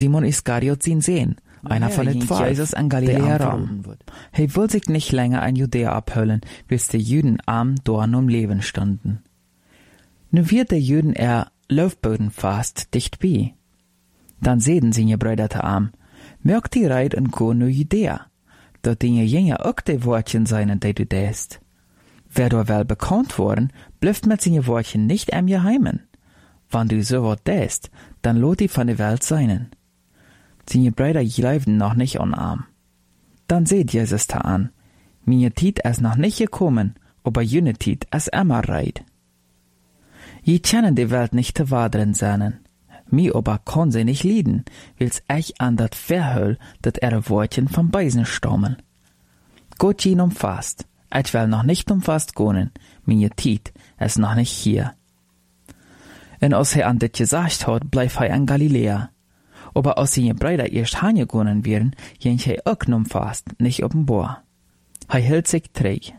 Simon Iskariot ihn sehen, einer von den 12, Jesus an Galiläa ran. Er will sich nicht länger in Judäa abhüllen, bis die Juden arm dort um Leben stunden. Nu wird der Juden Laufboden fast dicht bei. Dann sehen sie ihr Brüder te arm, merkt die Reit und go nu Judäa, dort die jünger auch die Wortchen seien, die du däst. Wer do wel bekannt worden, blüfft mit seine Wortchen nicht am Geheimen. Wann du so wat däst, dann lot die von der Welt seinen. Seine Brüder gleiben noch nicht arm. Dann seht Jesus ta an, meine Tiet ist noch nicht gekommen, aber jene Tiet ist immer reit. Je kennen die Welt nicht zu wadern seinen. Mi aber kann sie nicht lieden, wills ich an dat verhöll, dat Wortchen vom Beisen stammen. Gott ihn umfasst, ich will noch nicht umfasst gehen, meine Tiet ist noch nicht hier. Und als er an dit gesagt hat, bleib er in Galiläa. Aber als seine Brüder erst heimgegangen wären, ging er auch umfasst, nicht offenbar. Er hielt sich träg.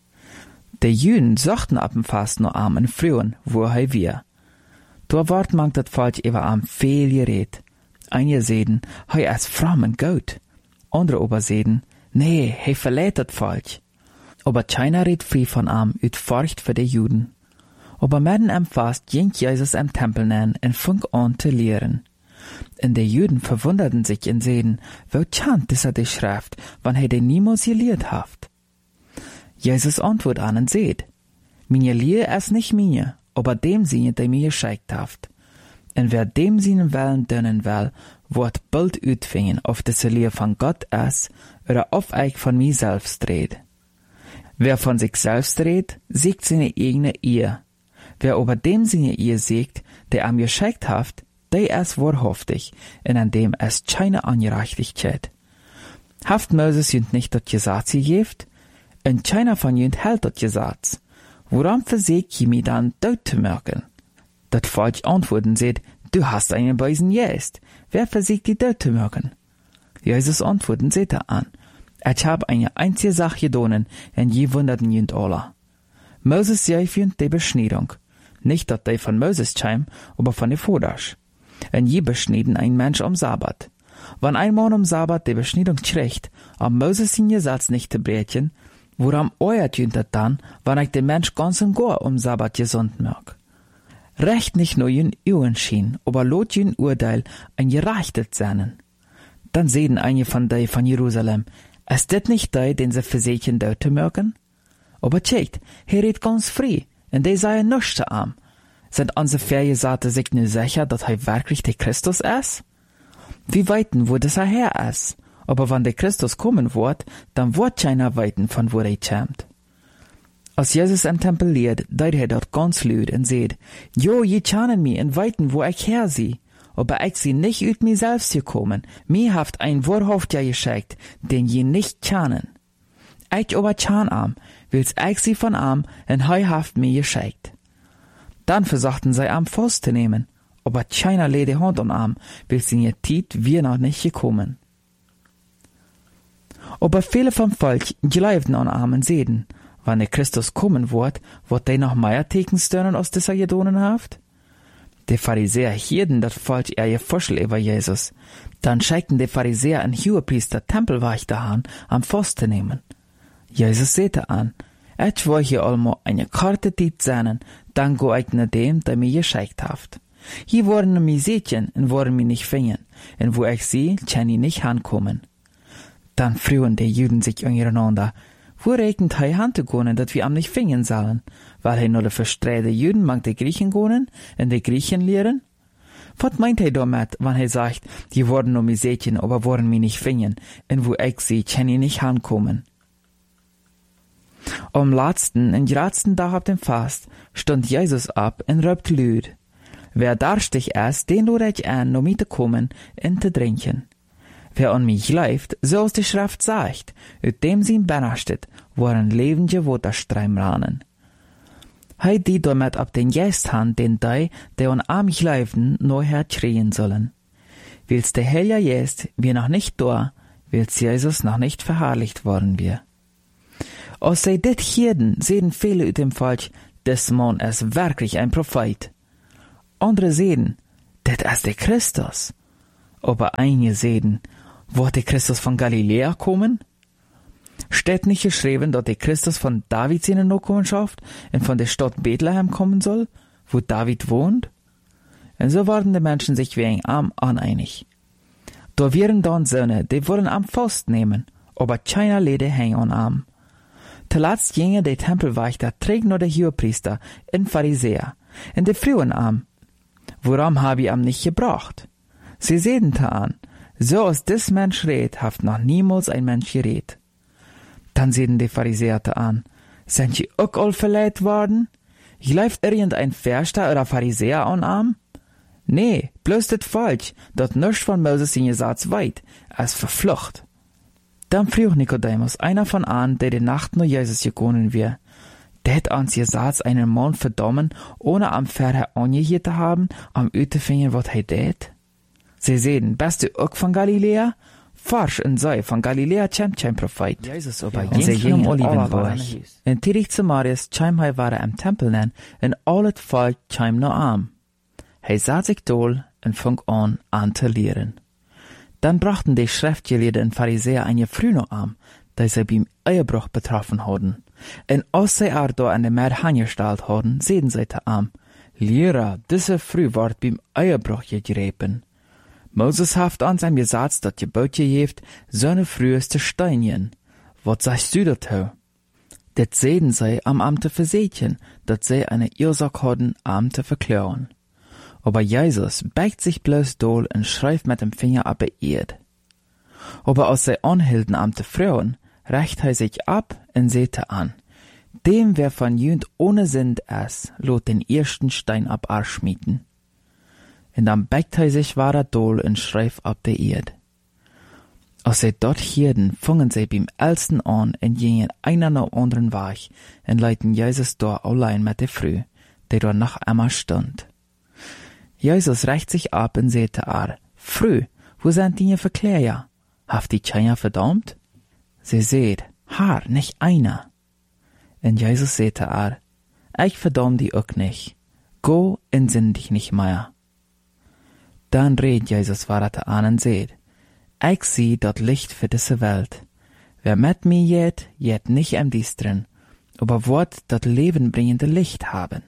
Die Juden suchten ab dem Fast noch am und frühen, wo er wir. Da ward man dat Volk über am viel geredet. Einige seden, er ist fromm und gut. Andere aber seden, nee, er verlädt dat Volk. Aber keiner redet frei von am, ut Furcht für die Juden. Aber mitten am Fast ging Jesus am Tempel nähen und fing an zu lehren. Und die Juden verwunderten sich und seden, wo chant ist die Schrift, wann er den niemals gelehrt haft. Jesus antwortet an und seht, meine Lehre ist nicht meine, aber dem Sinne, der mir geschickt haft. Und wer dem Sinne Willen dienen will, wird bald utfingen, ob das Lehre von Gott ist, oder ob ich von mir selbst red. Wer von sich selbst redet, siegt seine eigene Ehe. Wer aber dem Sinne Ehe siegt, der am geschickt haft, der ist wahrhaftig, und an dem ist keine Ungerechtigkeit. Haft Moses jünd nicht dat Gesetz gegeben, und keiner von jünd hält dat Gesetz. Woran versägt je mich dann dort zu merken? Dat Volk antworten seht, du hast einen Beisen jest. Wer versägt die dort zu merken? Jesus antworten seht an, ich hab eine einzige Sache gedonen, und je wunderten jünd alle. Moses gef jünd die Beschneidung. Nicht dat die von Moses kam, aber von der Voders. Und je beschneiden ein Mensch am Sabbat. Wann ein Mann am Sabbat die Beschneidung kriegt, am Moses in Gesetz nicht zu brechen, woran euert jünd dat dann, wann ich den Mensch ganz und gar am Sabbat gesund mag? Recht nicht nur jün Uhren schien, aber lot jün Urteil ein gerechtet seinen. Dann sehen einige von die von Jerusalem, ist das nicht die, den sie versächen dort zu mögen? Aber tschekt, er redet ganz frei, und die seien nichts zu arm. Sind unsere Vergesagte sich nur sicher, dass er wirklich der Christus ist? Wir weiten, wo das er her ist. Aber wenn der Christus kommen wird, dann wird keiner weiten, von wo er kommt. Als Jesus im Tempel lehrt, deut er dort ganz laut und sagt, jo, je kennen mich und weiten, wo ich her sie. Aber ich sie nicht ut mir selbst gekommen. Mir haft ein Wahrhaftiger geschickt, den je nicht kennen. Ich aber kann am, wills ich sie von am, und haft mir geschickt. Dann versuchten sie am festzunehmen, aber keiner legt die Hand am Arm, wills in ihr Tiet wir noch nicht gekommen. Aber viele vom Volk glaubten an Arm und sehen, wann der Christus kommen wird die noch mehr Teken stören, als das er gedonen haft? Die Pharisäer hielten das Volk ihr Vorschel über Jesus. Dann schickten die Pharisäer einen Hohepriester Tempelwächter an, am Fasten zu nehmen. Jesus sagte an, ich will hier allmo eine Karte Tiet sehen, dann go ich nach dem, der mir geschickt haft. Hier wurden mir Sätchen und wurden mir nicht finden, und wo ich sie, kann ich nicht ankommen. Dann frühen die Juden sich untereinander, wo regnet er hanzugehen, dat wir am nicht finden sollen, weil er nur de verstreite Juden mag die Griechen gehen und die Griechen lehren? Was meint er damit, wenn er sagt, die wurden mir Sätchen, aber wurden mir nicht finden, und wo ich sie, kann ich nicht ankommen? Am letzten und letzten Tag ab dem Fast stund Jesus ab und röpt lüd. Wer darstig ist, den lud ich an, um mit zu kommen und zu trinken. Wer an mich läuft, so als die Schrift sagt, ut dem sie benastet, woran lebende Waterstreim rannen. Hei die damit ab den Geist han, den die an mich laufen, neu herschreien sollen. Wills der Heilige Geist wir noch nicht da, wills Jesus noch nicht verherrlicht worden wir. Als sie dit hierden, sehen viele ut dem Volk, des Mann ist wirklich ein Prophet. Andere sehen, dit ist der Christus. Aber einige sehen, wird der Christus von Galiläa kommen? Steht nicht geschrieben, dass der Christus von Davids in der Nachkommenschaft und von der Stadt Bethlehem kommen soll, wo David wohnt? Und so waren die Menschen sich wegen am uneinig. Da wären dann Söhne, die wollen am Faust nehmen, aber keiner Lede hängen an am. Zuletzt gingen die Tempelwächter trägt nur der Hohepriester und Pharisäer, und die Frauen am. Worum habe ich am nicht gebracht? Sie sehen da an, so als dis Mensch redet, haft noch niemals ein Mensch geredet. Dann sehen die Pharisäer da an, sind sie auch all verleiht worden? Läuft irgendein Verster oder Pharisäer an am? Nee, bloß das falsch, dat nichts von Moses in Gesetz weit, als verflucht. Dann frug Nikodemus, einer von an, der die Nacht nur Jesus gekommen wär, det ans Gesetz einen Mann verdammen, ohne am Verher angehört zu haben, am Utefinger, wat hij det? Sie sehen, bist du auch von Galiläa? Farsch und sei, von Galiläa kämt kein Prophet. Jesus aber Und sie gingen Olivenberg. Olivenberg. Und tidig zu Marius käm hij war am Tempel nen, und all het Volk käm noch am. Hij sah sich dol und fang an zu lehren. Dann brachten die Schriftgelehrten und Pharisäer eine früh noch an, da sie beim Ehebruch betroffen hatten. Und als sie da an der Meer angestellt hatten, sehen sie da an, Lehrer, diese früh ward beim Ehebruch gegräben. Moses haft an seinem Gesetz dat Gebot gejeft, seine früheste Steinchen. Wat sagst du dazu? Det sehen sie am Amte versätchen, dat sie eine Ursache hatten, Amte verklären. Aber Jesus beigt sich bloß dol und schreibt mit dem Finger ab Erd. Aber als sie anhielten Amte Frauen, reicht er sich ab und sehte an. Dem, wer von Jünd ohne Sünd ist, lot den ersten Stein ab schmieden. Und dann beigt er sich weiter dol und schreibt ab der Erd. Als sie dort hierden, fingen sie beim Ältesten an und gingen einer nach anderen Weg und leiten Jesus da allein mit der Früh, der da nach einmal stand. Jesus reicht sich ab und sagte Früh, wo sind die Verklärer? Haft die keiner verdammt? Sie seht, nicht einer. Und Jesus sagte ich verdamm die auch nicht. Go und sinn dich nicht mehr. Dann redet Jesus weiter an und sagt, ich sieh dat Licht für diese Welt. Wer mit mir jet nicht am Düstern, aber wird dat lebenbringende Licht haben.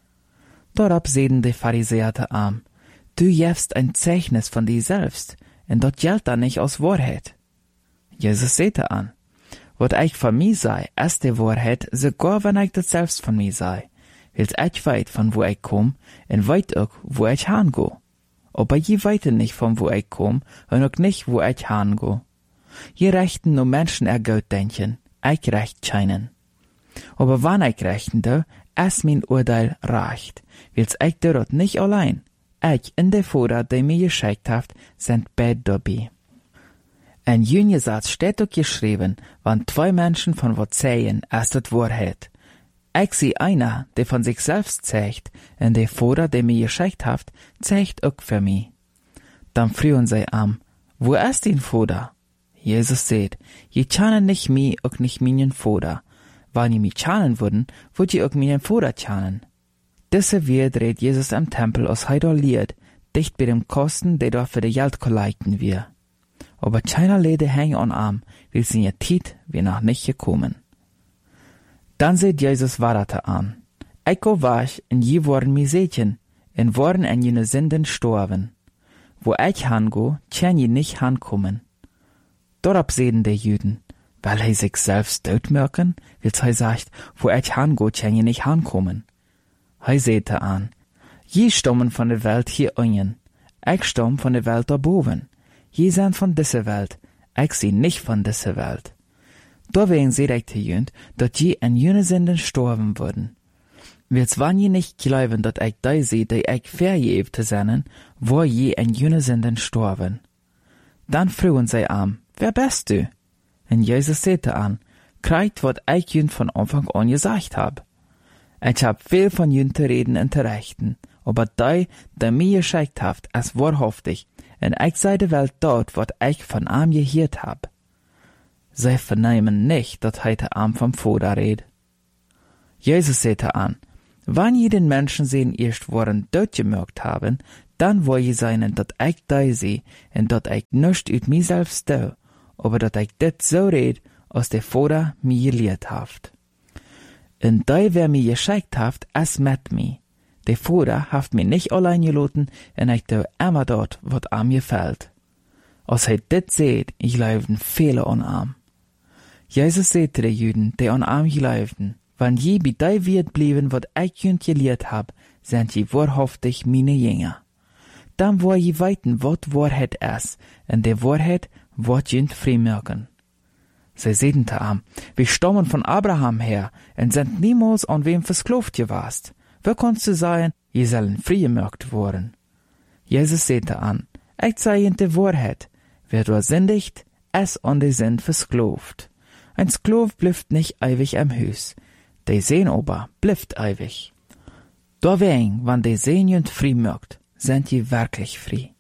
Dorab sehen die Pharisäer an, du jefst ein Zeichnis von dir selbst, und dort gilt da nicht aus Wahrheit. Jesus sagte an, wat ich von mir sei, ist die Wahrheit, sogar wenn ich das selbst von mir sei, weil ich weit von wo ich komm, und weit auch, wo ich hingo. Aber je weiter nicht von wo ich komm, und auch nicht, wo ich hingo. Je rechten nur Menschen Gott denken, ich recht scheinen. Aber wann ich rechten ist mein Urteil recht, weil's ich dort nicht allein. Ich und der Vater, der mir geschickt hat, sind beide dabei. In jenen Satz steht auch geschrieben, wenn zwei Menschen von was sägen, ist das Wahrheit. Ich sehe einer, der von sich selbst zeigt, und der Vater, der mir geschickt hat, zeigt auch für mich. Dann fragen sie wo ist dein Vater? Jesus sagt, je kennen nicht mich, auch nicht meinen Vater. Wenn ihr mich kennen würden, würdet ihr auch meinen Vater kennen. Diese Welt redet Jesus am Tempel aus Heidor liert, dicht bei dem Kosten, der dort für die Geld kollekten wir. Aber keiner Lede hängen an Arm, weil sie ihr Tiet wir noch nicht gekommen. Dann seht Jesus weiter an. Ich go wach, und je worden mi Sätchen, und worden an jene Sünden storben. Wo ich hango, kann je nicht hankommen. Dorab sehen die Jüden, weil er sich selbst dort merken, weil er sagt, wo ich hango, kann je nicht hankommen. Er sehte an, je stammen von der Welt hier unten, ich stamm von der Welt da boven. Je sind von dieser Welt, ich sie nicht von dieser Welt. Deswegen seht ich zu jünd, dass je an jene Sünden storben würden. Weil's wann je nicht glauben, dass ich da sehe, die ich vergeben zu sein, wo je an jene Sünden storben. Dann fragen sie wer bist du? Und Jesus sagte kriegt, was ich jünd von Anfang an gesagt hab. Ich hab viel von jünd zu reden und zu rechten, aber der mir geschickt habt, ist wahrhaftig, und ich sei der Welt dort, was ich von gehört hab. Sie vernehmen nicht, dass heute vom Vater redet. Jesus sagte wenn je den Menschen sehen erst worden dort gemerkt haben, Dann wo je seinen, dat ich da sie, en dat ich nischt ut mi selbst do, aber dat ich dit so red, als der Vater mir gelehrt haft. En da wer mir geschickt haft, es met mi. Der Vater haft mir nicht allein gelaten, en ich do immer dort, wat am mir fällt. Als hij dit seht, ich leifden viele an am. Jesus sagte den Juden, die an am geleifden, wann je bei dei wird blieben, wat ich jünd gelehrt hab, sind je wahrhaftig meine Jünger. Dann wo je weiten, wat Wahrheit ist, en der Wahrheit wat jünd freimerken. Sie sehen te am, wir stammen von Abraham her, en sind niemals an wem versklavt gewast. Wer kannst du sagen, je sollen freigemerkt worden? Jesus sagte an, ich sei in der Wahrheit, wer du sündigt, es an die Sünd versklavt. Ein Sklav blüft nicht ewig am Hus, der Sehn aber blüft ewig. Dawein, wann der Sehn jünd frei mögt, sind je wirklich frei.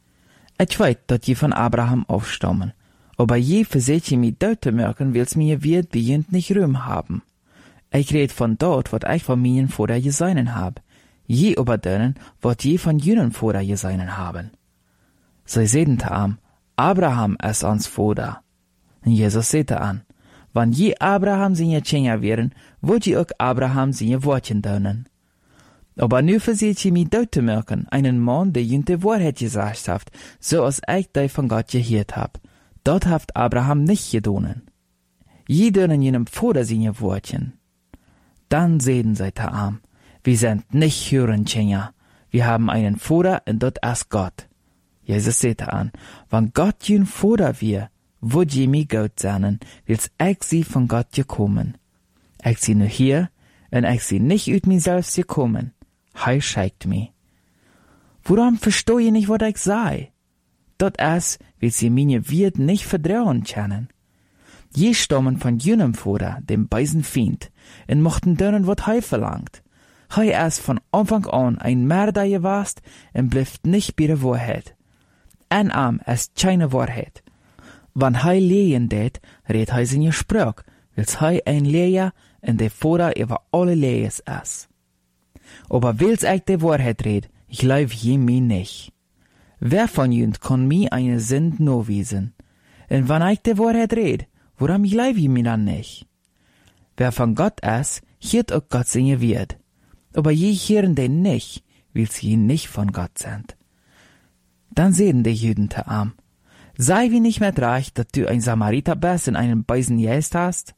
Ich weiß, dass je von Abraham aufstammen, aber je verseht je mi deute merken, wils mir wird wie jünd nicht Ruhm haben. Ich red von dort, wat ich von meinen Vater geseinen hab, je aber denen, wat je von jünen Vater geseinen haben. Sie sehen te am, Abraham ist ans Vater. Und Jesus sagte an, wann je Abraham seine Kinder wären, wollt je auch Abraham seine Wortchen dönen. Aber nu verseht je mi deute merken, einen Mann, der jünd die Wahrheit gesagt haft, so als ich die von Gott gehört hab. Dort haft Abraham nicht gedonen. Je dönen jenem Vater seine Wortchen. Dann sehen sie te am, wir sind nicht hören Kinder, wir haben einen Vater und dort ist Gott. Jesus sagte an, wann Gott jün Vater wir, wo je mi Gott seinen, wils ich sie von Gott gekommen. Ich sie nur hier, und ich sie nicht ut mir selbst gekommen. Hei schickt mi. Warum versteh ich nicht, wat ich sei? Dort ist, wils sie meine wird nicht vertrauen können. Je stammen von jenem Vater, dem beisen Feind, und mochten dönen, wat hei verlangt. Hei ist von Anfang an ein Mörder gewast, und blifft nicht bei der Wahrheit. Ein Arm ist keine Wahrheit. Wann hei lehen det, red hei seine Sprach, wils hei ein Lehrer und der Vater über alle Lehres ist. Aber wils ich die Wahrheit red, ich leif je mi nicht. Wer von jünd kann mi eine Sünd no wiesen? Und wann ich die Wahrheit red, warum ich leif je mi dann nicht? Wer von Gott ist, hiert auch Gott seine wird. Aber je hören den nicht, wils sie nicht von Gott sind. Dann sehen die Juden te am. Sei wie nicht mehr reich, dass du ein Samariter bist und einen Beisen jäst hast?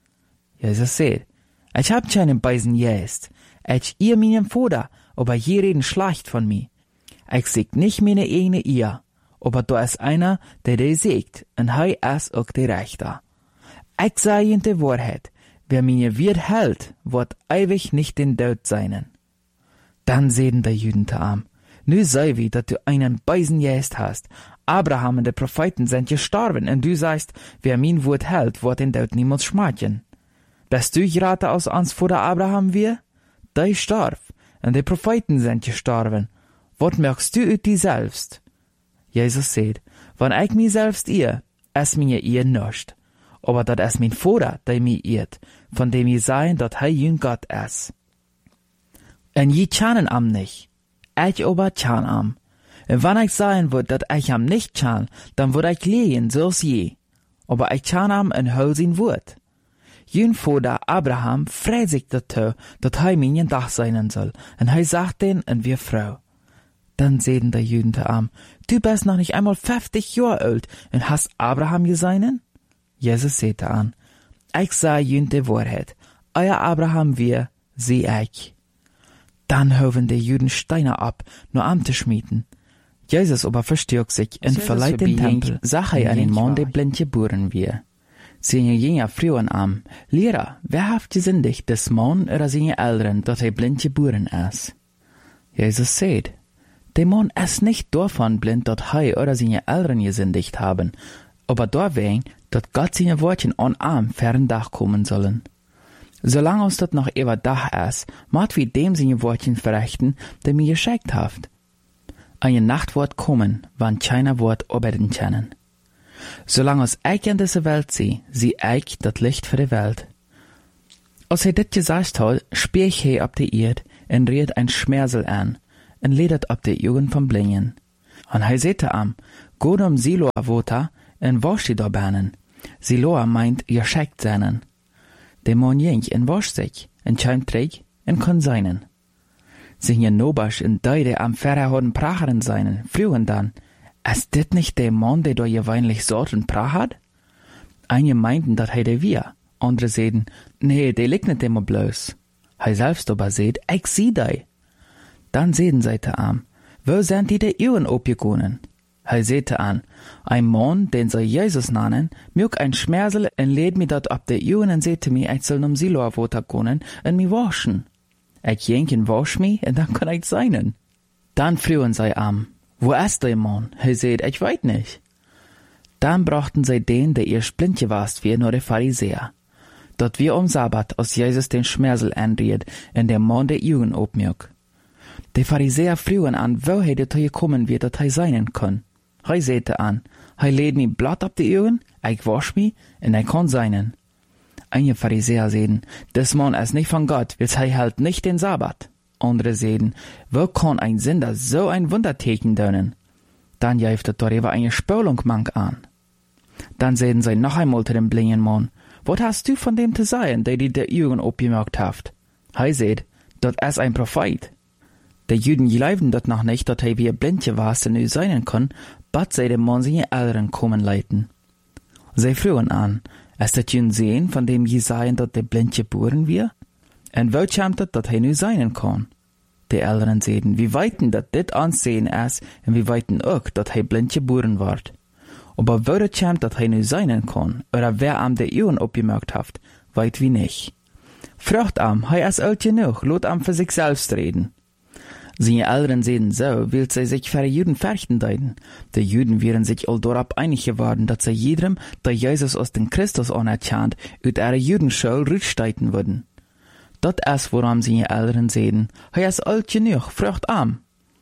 Jesus sagt, ich hab keinen Beisen jäst. Ich ihr meinen Vater, aber je reden schlecht von mir. Ich segt nicht meine eigene ihr, aber da ist einer, der segt, und hei ist auch der Rechter. Ich sag in der Wahrheit, wer mir wird hält, wird ewig nicht den Tod seinen. Dann sehen die Juden te am. Nu sei wie, dass du einen Beisen jäst hast. Abraham und die Propheten sind gestorben, und du sagst, wer mein Wort hält, wird den Tod niemals schmeicheln. Bist du gerade aus uns vor der Abraham wir? Der starb, und die Propheten sind gestorben. Was merkst du ut die selbst? Jesus sagt, wenn ich mich selbst irr, es mir ihr nischt. Aber das ist mein Vater, der mich irrt, von dem ich sagen, dass er jün Gott ist. Und je kennen am nicht. Ich aber kann am. Und wenn ich sagen würd, dass ich am nicht kann, dann würd ich lehen, so als je. Aber ich kann am und hol sein Wort. Jün Vater Abraham freut sich dazu, dass er mein Dach sein soll, und er sagt den und wir Frau. Dann sehen die Juden te am, du bist noch nicht einmal 50 Jahre alt und hast Abraham geseinen? Jesus sagte an, ich sah jün die Wahrheit, euer Abraham wir, sie ich. Dann hoben die Juden Steine ab, nur am zu schmieden. Jesus aber verstärkt sich und verleiht den Tempel, sah er einen Mann, der blind geboren wir. Seine Jünger frühen am, Lehrer, wer haft gesündigt, des Mann oder seine Eltern, dass er blind geboren ist? Jesus sagt, der Mann ist nicht davon blind, dass er oder seine Eltern gesündigt haben, aber deswegen, dass Gott seine Wortchen an am fern Dach kommen sollen. Solange uns das noch über Dach ist, macht wir dem seine Wortchen verrichten, der mir geschickt haft. Eine Nacht wird kommen, wann keiner wird arbeiten können. Solange uns ich in dieser Welt sehe ich das Licht für die Welt. Als er das gesagt hat, spielt er auf die Erde und redet ein Schmersel an, en ledet op de Augen vom Blingen. En hij zette am, go om Siloa water en wasch die daarbinnen. Siloa meint, je schickt seinen. De man jink en wasch sich, en chuimt terug en kon seinen. Sinje Nobasch en deide am verhouden pracheren seinen, frugen dan, is dit nicht der Mann, der door je weinlich Sorten prachert? Einige meinten, dat hij de wir. Andere zeiden, nee, der liegt nicht immer bloß. Hij selbst aber seht, ich zie die. Dann zeiden zij te am, wo sind die de Uhren opgegangen? Hij zette an, ein Mann, den sie Jesus nannen, mög ein Schmersel en leed mi dat op de Uhren en zette mi, ich soll nom Siloa water konen en mi waschen. Ich jenk en wasch mi en dann kann ich seinen. Dann frugen sie am, wo ist der Mann? Hij seht, ich weet nicht. Dann brachten sie den, der ihr blind gewast wir, nur der Pharisäer. Dort wir Sabbat aus Jesus den Schmersel anriet en der Mann der Uhren opmjög. De Pharisäer frugen an, wo hij de toe kommen wird, dat hij seinen kann. Hij zette an, hij leed mi blad op de Augen, ich wasch mi, en hij kon seinen. Einige Pharisäer sehen, des Mann ist nicht von Gott, weil hij hält nicht den Sabbat. Andere sehen, wo kann ein Sünder so ein Wunderteken dönen? Dann jäft het darüber eine Spülung mank an. Dann sehen sie noch einmal zu dem blingen Mann, was hast du von dem zu sagen, der die de Augen opgemerkt haft? Hij seht, dat ist ein Prophet. De Juden geloofden dat noch nicht, dat hij weer blind gewast en nu zijn kon, bat zij de man seine Eltern kommen leiten. Zij frugen an, ist dat jün sehen, von dem je seien, dat de blind geboren wir? En wo schämt het, dat hij nu zijn kon? De Eltern zeiden, wie weiten dat dit ansehen is, en wie weiten ook, dat hij blind geboren wordt. Aber wo dat schämt, dat hij nu zijn kon, oder wer am de Augen opgemerkt haft, weit wie nicht. Frucht am, hij is oud genoeg, lot am für sich selbst reden. Seine Eltern sehen so, will sie sich für die Juden fürchten deuten. Die Juden wären sich all dorab einig geworden, dass sie jedem, der Jesus aus den Christus anerkannt, ut ihre Judenschule rücksteiten würden. Dat ist, woran seine Eltern sehen, er ist alt genug, frucht arm.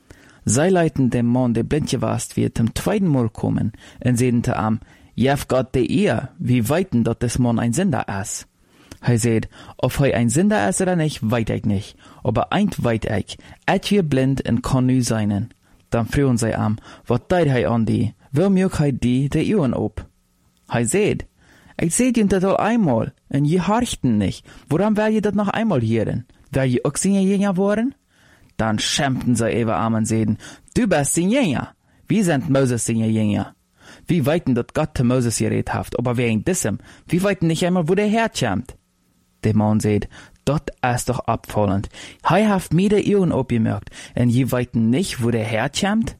Sie leiten dem Mann, der blind gewast wird, zum zweiten Mal kommen, und sehen te am, jef Gott de ihr, wie weiten dat des Mann ein Sünder ist. Hij seht, of hij ein Sünder ist oder nicht, weet ich nicht. Aber eint weet ich, et wir blind en kann nu seinen. Dann frugen sie am, wat deit hij an die, wo mög hij die de Augen op? Hij seht, ich seht ihn dat al einmal, en je horchten nicht. Woran wär je dat noch einmal hören? Wär je auch seine Jünger worden? Dann schämten sie eben am und sehen, du bist sein Jünger. Wie sind Moses seine Jünger? Wie weiten dat Gott zu Moses geredet haft, aber wegen diesem, wie weiten nicht einmal, wo der Herr schämt? Der Mann sagt, dat ist doch abfallend. Hij haft mir de Augen opgemerkt, en je weiten nicht, wo der Herr schämt?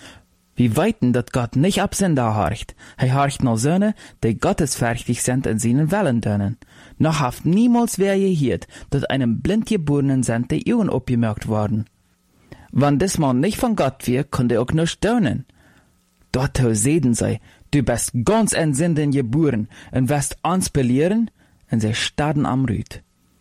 Wie weiten, dat Gott nicht ab Sünder horcht. Hij horcht nur Söhne, die gottesfürchtig sind in seinen Wellen dönen. Noch haft niemals wer gehiert, dat einem blindgeborenen sind die Augen opgemerkt worden. Wann des Mann nicht von Gott wir, konnte auch nicht dönen. Dort sehen sie, du bist ganz in Sünden geboren, und wirst uns belehren, en zij starden am Rüt.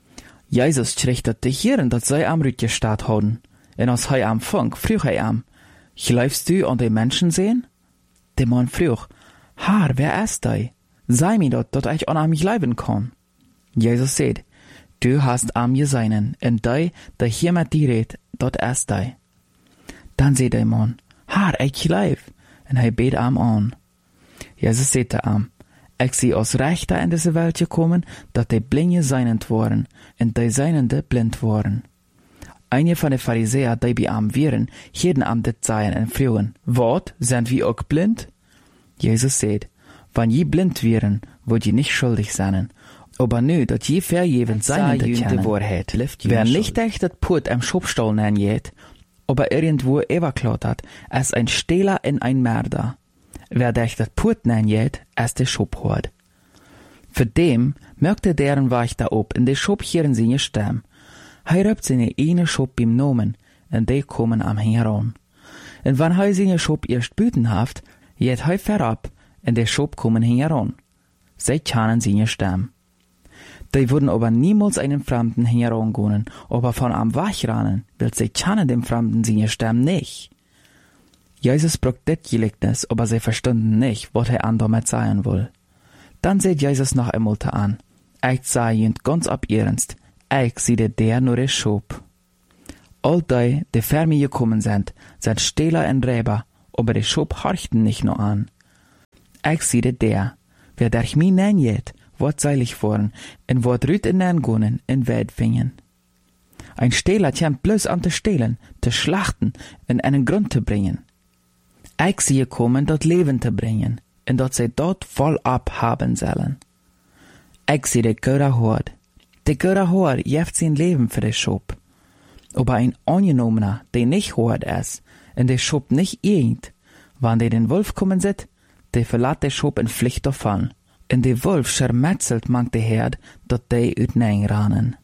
Jesus schrichtet dich hierin, dat zij am Rüt gestarrt hadden. En als hij am funk, vroeg hij am, geleifst du an die Menschen sehen? Der Mann vroeg, Haar, wer ist die? Sei mir dat ich an mich leiben kann. Jesus sagt, du hast am geseinen, en die hier mit dir redt, dat ist die. Dann sagt der Mann, Haar, ich leif, en hij bet am an. Jesus sagte am, ich sie aus Rechter in diese Welt gekommen, dat die Blinde seinend waren, und die Seinende blind waren. Einige von den Pharisäern, die bei am wären, hielten am dit seien und frugen, wat, sind wir auch blind? Jesus sagt, wann je blind wären, wollt je nicht schuldig sein, aber nu, dat je verjewend Seinende kennen, Wahrheit, wer nicht echt dat Put am Schubstall nennen jet, aber irgendwo überklaut hat, als ein Stehler in ein Mörder. Wer dech dat Put nennen jet, als der Schub hoort. Für dem merkte deren Weich da ob, in de Schub hieren seine Stimme. Hij röpt seine eine Schub beim Nomen, en de kommen am heran. En wann hij seine Schub erst büten haft, jet hij verab, en de Schub kommen heran. Sie kennen seine Stimme. Die würden aber niemals einen Fremden herangehen, aber von am Wachranen, weil sie kennen dem Fremden seine Stimme nicht. Jesus brucht dit Gleichnis, aber sie verstanden nicht, was er an damit sagen will. Dann seht Jesus noch einmal an. Ich sage ihn ganz ab ernst, ich sehe der nur der Schub. All die vor mir gekommen sind Stehler und Räber, aber die Schub horchten nicht nur an. Ich siede der, wer durch mich nenjet, wird seilig worden, und wird rüt in den Gunnen in Welt fingen. Ein Stehler kämmt bloß an zu stehlen, zu schlachten, in einen Grund zu bringen. Ich sehe kommen, dort Leben zu bringen, und dort sie dort voll abhaben sollen. Ich sehe de Götter Hord. De Götter Hord jeft sein Leben für de Schub. Aber ein Angenommener, der nicht Hord ist, und de Schub nicht irgend, wann de den Wolf kommen sit, de verlat de Schub in Pflicht davon. Und de Wolf schermetzelt mangt de Herd, dat de ut nein ranen.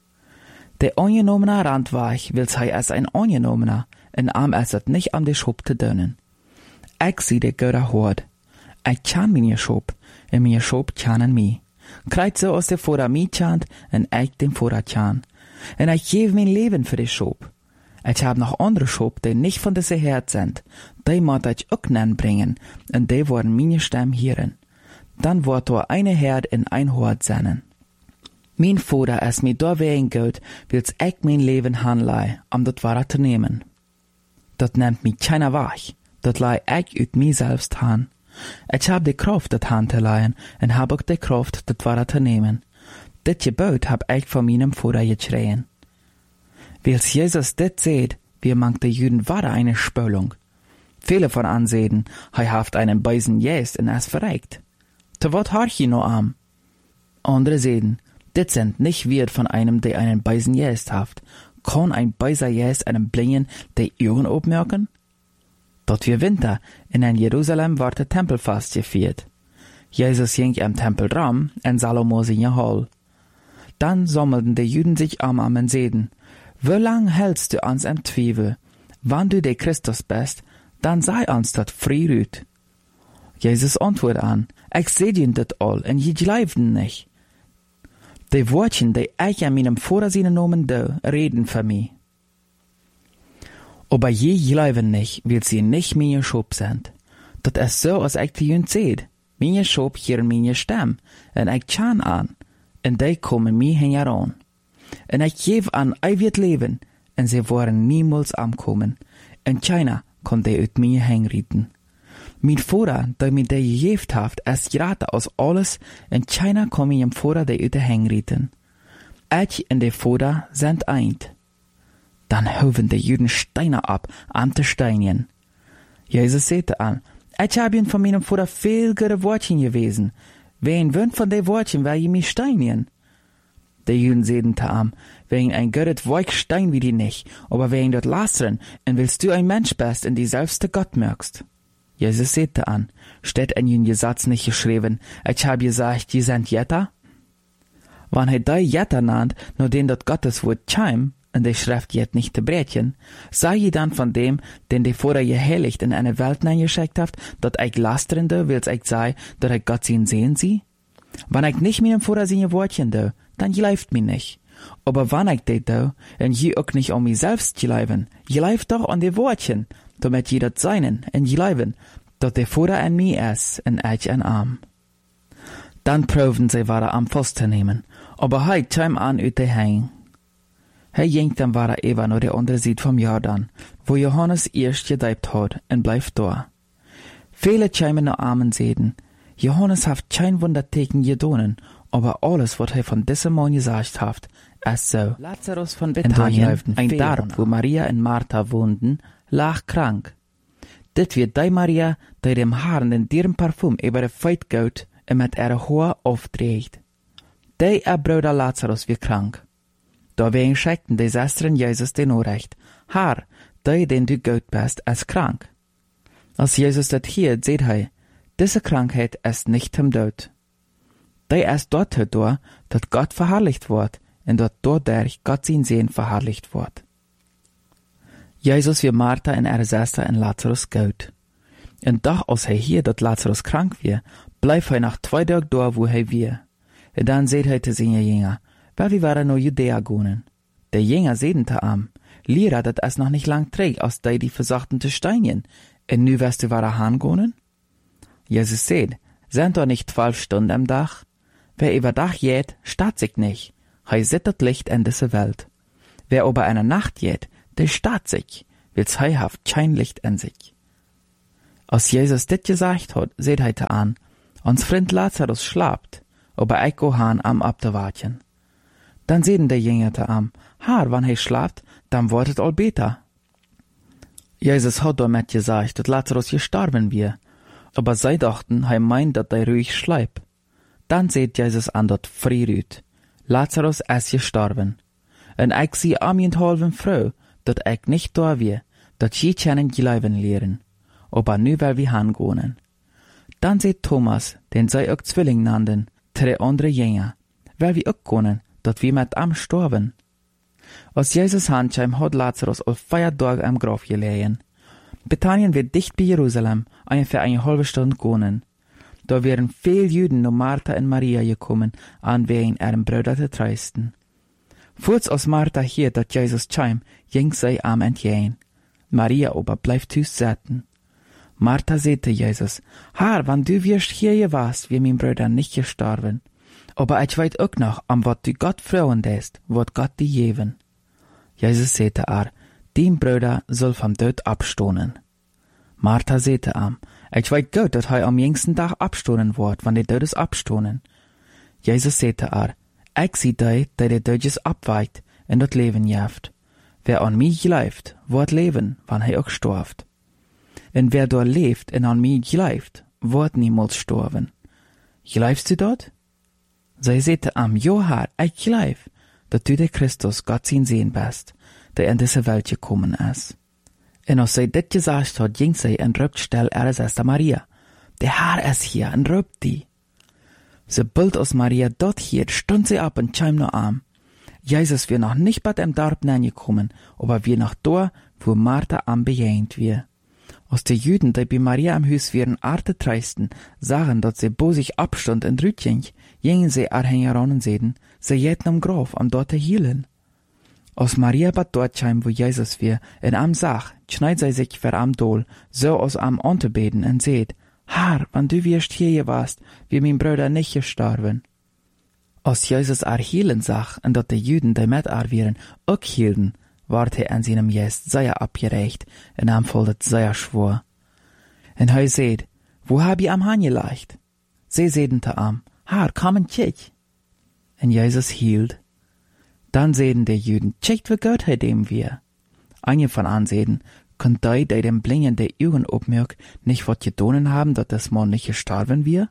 De Angenommener randweich, wils hij als ein Angenommener, en am es het nicht am de Schub te dönnen. Ich zie de Götter Hord. Ich kann meine Schub, en meine Schub kannen mi. Kreit so aus de Vorder mi chant, en ich dem Vorder chan. En ich geef mein Leben für de Schub. Ich hab noch andere Schub, die nicht von diese Herd sind. Die moet ich auch nen bringen, en die worden meine Stimme hören. Dann wird er eine Herd in ein Hort sennen. Mein Vater ist mir da wegen gut, wils ich mein Leben hanlei, das Wahre zu nehmen. Dat nimmt mich keiner wach, dat lei ich ut mir selbst han. Ich hab die Kraft, dat han zu leihen, und hab auch die Kraft, dat Wahre zu nehmen. Dit Gebot hab ich von meinem Vater geschrien. Wils Jesus dit seht, wir mangt de Juden wahre eine Spölung. Viele von ansehen, hei haft einen Beisen jäst und es verreikt. Te wat harch je no am? Andere sehen, dit sind nicht wird von einem, der einen Beisen jäst haft. Kann ein Beiser jäst einem Blingen, der Augen obmerken? Dort wir Winter, in Jerusalem ward der Tempelfast gefeiert. Jesus ging am Tempel ram, en Salomo singe Hall. Dann sammelten die Juden sich am und seden, wie lang hältst du ans im Zwiebel? Wann du der Christus bist, dann sei uns dat frei rüt. Jesus antwortet an, ich seh dir dat all, en je gleifden nicht. Die Wortchen, die ich an meinem Vorsinnen nomen do, reden für mich. Aber je gleifen nicht, weil sie nicht meine Schub sind. Dat ist so, als ich die Jünd seht. Meine Schub hier meine Stimme, en ich chan an, en die kommen mir heran. En ich geb an ewig Leben, en sie wollen niemals ankommen, en keiner kann die ut mir hängriten. Mein Vater, der mir die gegeben hat, ist gerade aus alles, en keiner kann mir im Vater die ut hängriten. Ich und der Vater sind eint. Dann hoven die Juden Steine ab, an zu steinigen. Jesus sagte an, ich hab ihnen von meinem Vater viel gute Wortchen gewesen. Wen wünscht von den Wortchen, wer je mich steinigen? Die Juden sehen am, wegen ein göttet weich Stein wie die nicht, aber wegen dort lastern, und willst du ein Mensch bist, in die selbste Gott merkst. Jesus sagte an, steht ein Jünger Satz nicht geschrieben, ich hab gesagt, die sind Jetter? Wann er die Jetter nannt, nur den dort Gottes Wort scheim, und die Schrift jet nicht zu brechen, sei je dann von dem, den die vorher geheiligt in eine Welt geschickt habt, dort ich lasterende, wils ich sei, dort ich Gott sehen sie? Wann ich nicht meinem Vorher seine Wortchen do, dann gleift mir nicht. Aber wann ich det do, en je auch nicht an mich selbst gleifen, gleift doch an die Wortchen, damit jeder seinen, en gleifen, dort der Vorher an mir ist, en ich an arm. Dann proben sie wahre am festzunehmen, aber heit käm an ut de Hang. Hij ging dann wahre Eva nur der andere Seite vom Jordan, wo Johannes erst gedeibt hat, en bleibt da. Viele kämen noch armen sehen, Johannes haft kein Wunderteken gedonen, aber alles, was er von diesem Mann gesagt hat, ist so. Lazarus von Bethanien, ein Dorf, wo Maria und Martha wohnten, lag krank. Dit wird die Maria, die dem Haaren den dierem Parfum über der Feit geht und mit ihrer Haar aufträgt. Die Bruder Lazarus wird krank. Dawein schickten die Schwestern Jesus den Nachricht, Herr, die, den du gut bist, ist krank. Als Jesus das hört, seht er, diese Krankheit ist nicht im Tod. Die ist dort da, dass Gott verherrlicht wird, und dass dadurch Gott sein Sehen verherrlicht wird. Jesus wie Martha und ihre Schwester und Lazarus gut. Und doch, als er hier, dass Lazarus krank wird, bleibt er nach 2 Tagen da, wo er wird. Und dann seht er zu seinen Jünger, weil wir waren nur Judäa gehen. Der Jünger sehen zu am, Lehrer, das ist noch nicht lang trägt, als die versuchten zu steinigen. Und nu wirst du wahre hingehen? Jesus seht, sind doch nicht 12 Stunden am Tag? Wer über Dach geht, statt sich nicht. Hei sieht das Licht in diese Welt. Wer über eine Nacht geht, der staat sich, weil's hei haft kein Licht in sich. Als Jesus dit gesagt hat, seht heite an, ons Freund Lazarus schlapt, aber ich go han am abzuwarten. Dann sehen der Jünger te am, Haar, wann hei schlaft, dann wird es all beter. Jesus hat damit gesagt, dass Lazarus gestorben wir, aber sie dachten, hei meint, dass er ruhig schleibt. Dann seht Jesus an, dat frierüt. Lazarus ist gestorben. En ich sie am halben Frau, dat ich nicht da wie, dat sie kennen Glauben lehren. Aber nu will wir hangehen. Dann seht Thomas, den sie auch Zwilling nannten, drei andere Jünger, weil wir auch können, dat wir mit am storben. Als Jesus handschheim hat Lazarus auf 4 Tage am Grab gelegen. Bethanien wird dicht bei Jerusalem, ungefähr eine halbe Stunde gehen. Da wären viel Juden nur Martha und Maria gekommen, an wegen ihrem Bruder zu trösten. Kurz als Martha hier, dat Jesus scheim, ging sie am entgehen. Maria aber bleibt tüß sitzen. Martha sagte Jesus, Herr, wann du wirst hier warst, wie mein Bruder nicht gestorben. Aber ich weiß auch noch, am wat du Gott freuen lässt, wird Gott dir geben. Jesus sagte dein Bruder soll vom Tod abstoßen. Martha sagte ich weiß gut, dass er am jüngsten Tag abstoßen wird, wann der Tod ist abstoßen. Jesus sagte ich sieh dir, dass der Tod ist abweicht und das Leben jaft. Wer an mich glaubt, wird leben, wann er auch stirbt. Und wer dort lebt und an mich glaubt, wird niemals sterben. Glaubst du dort? Sie sagte jo Herr, ich glaub, dass du der Christus, Gott sein Sehen bist, der in diese Welt gekommen ist. Und als sie dit gesagt hat, ging sie und rübt still ihre Schwester Maria. Der Herr ist hier und rübt die. Sobald aus Maria dort hier, stund sie ab und scheim noch arm. Jesus wir noch nicht bei dem Dorf gekommen, aber wir noch da, wo Martha am bejähnt wir. Aus den Juden, die bei Maria am Haus wären Arte treisten, sagen, dass sie bo sich abstund und rütjeng, gingen sie heran und sehen, sie jäten am Grab, am dort hielen. Aus Maria bat dort scheim, wo Jesus wir, in am Sach, schneid sie sich ver am Dol, so aus am Unterbeten und seht, Herr, wann du wirst hier warst, wie mein Bruder nicht gestorben. Als Jesus hielen sach, und dat die Juden, die mit wären, auch hielten, ward er an seinem Gest sehr abgerecht, und am foldet sehr schwor. Und er seht, wo hab ich am Hahn gelegt? Sie sehten te am, Herr, komm und kick. Und Jesus hielt. Dann sehten die Juden, checkt wie Gott er dem wir. Einige von ansehen, könnt die dem Blingen der Augen obmerk, nicht wat gedonen haben, dat das Mann nicht gestorben wir?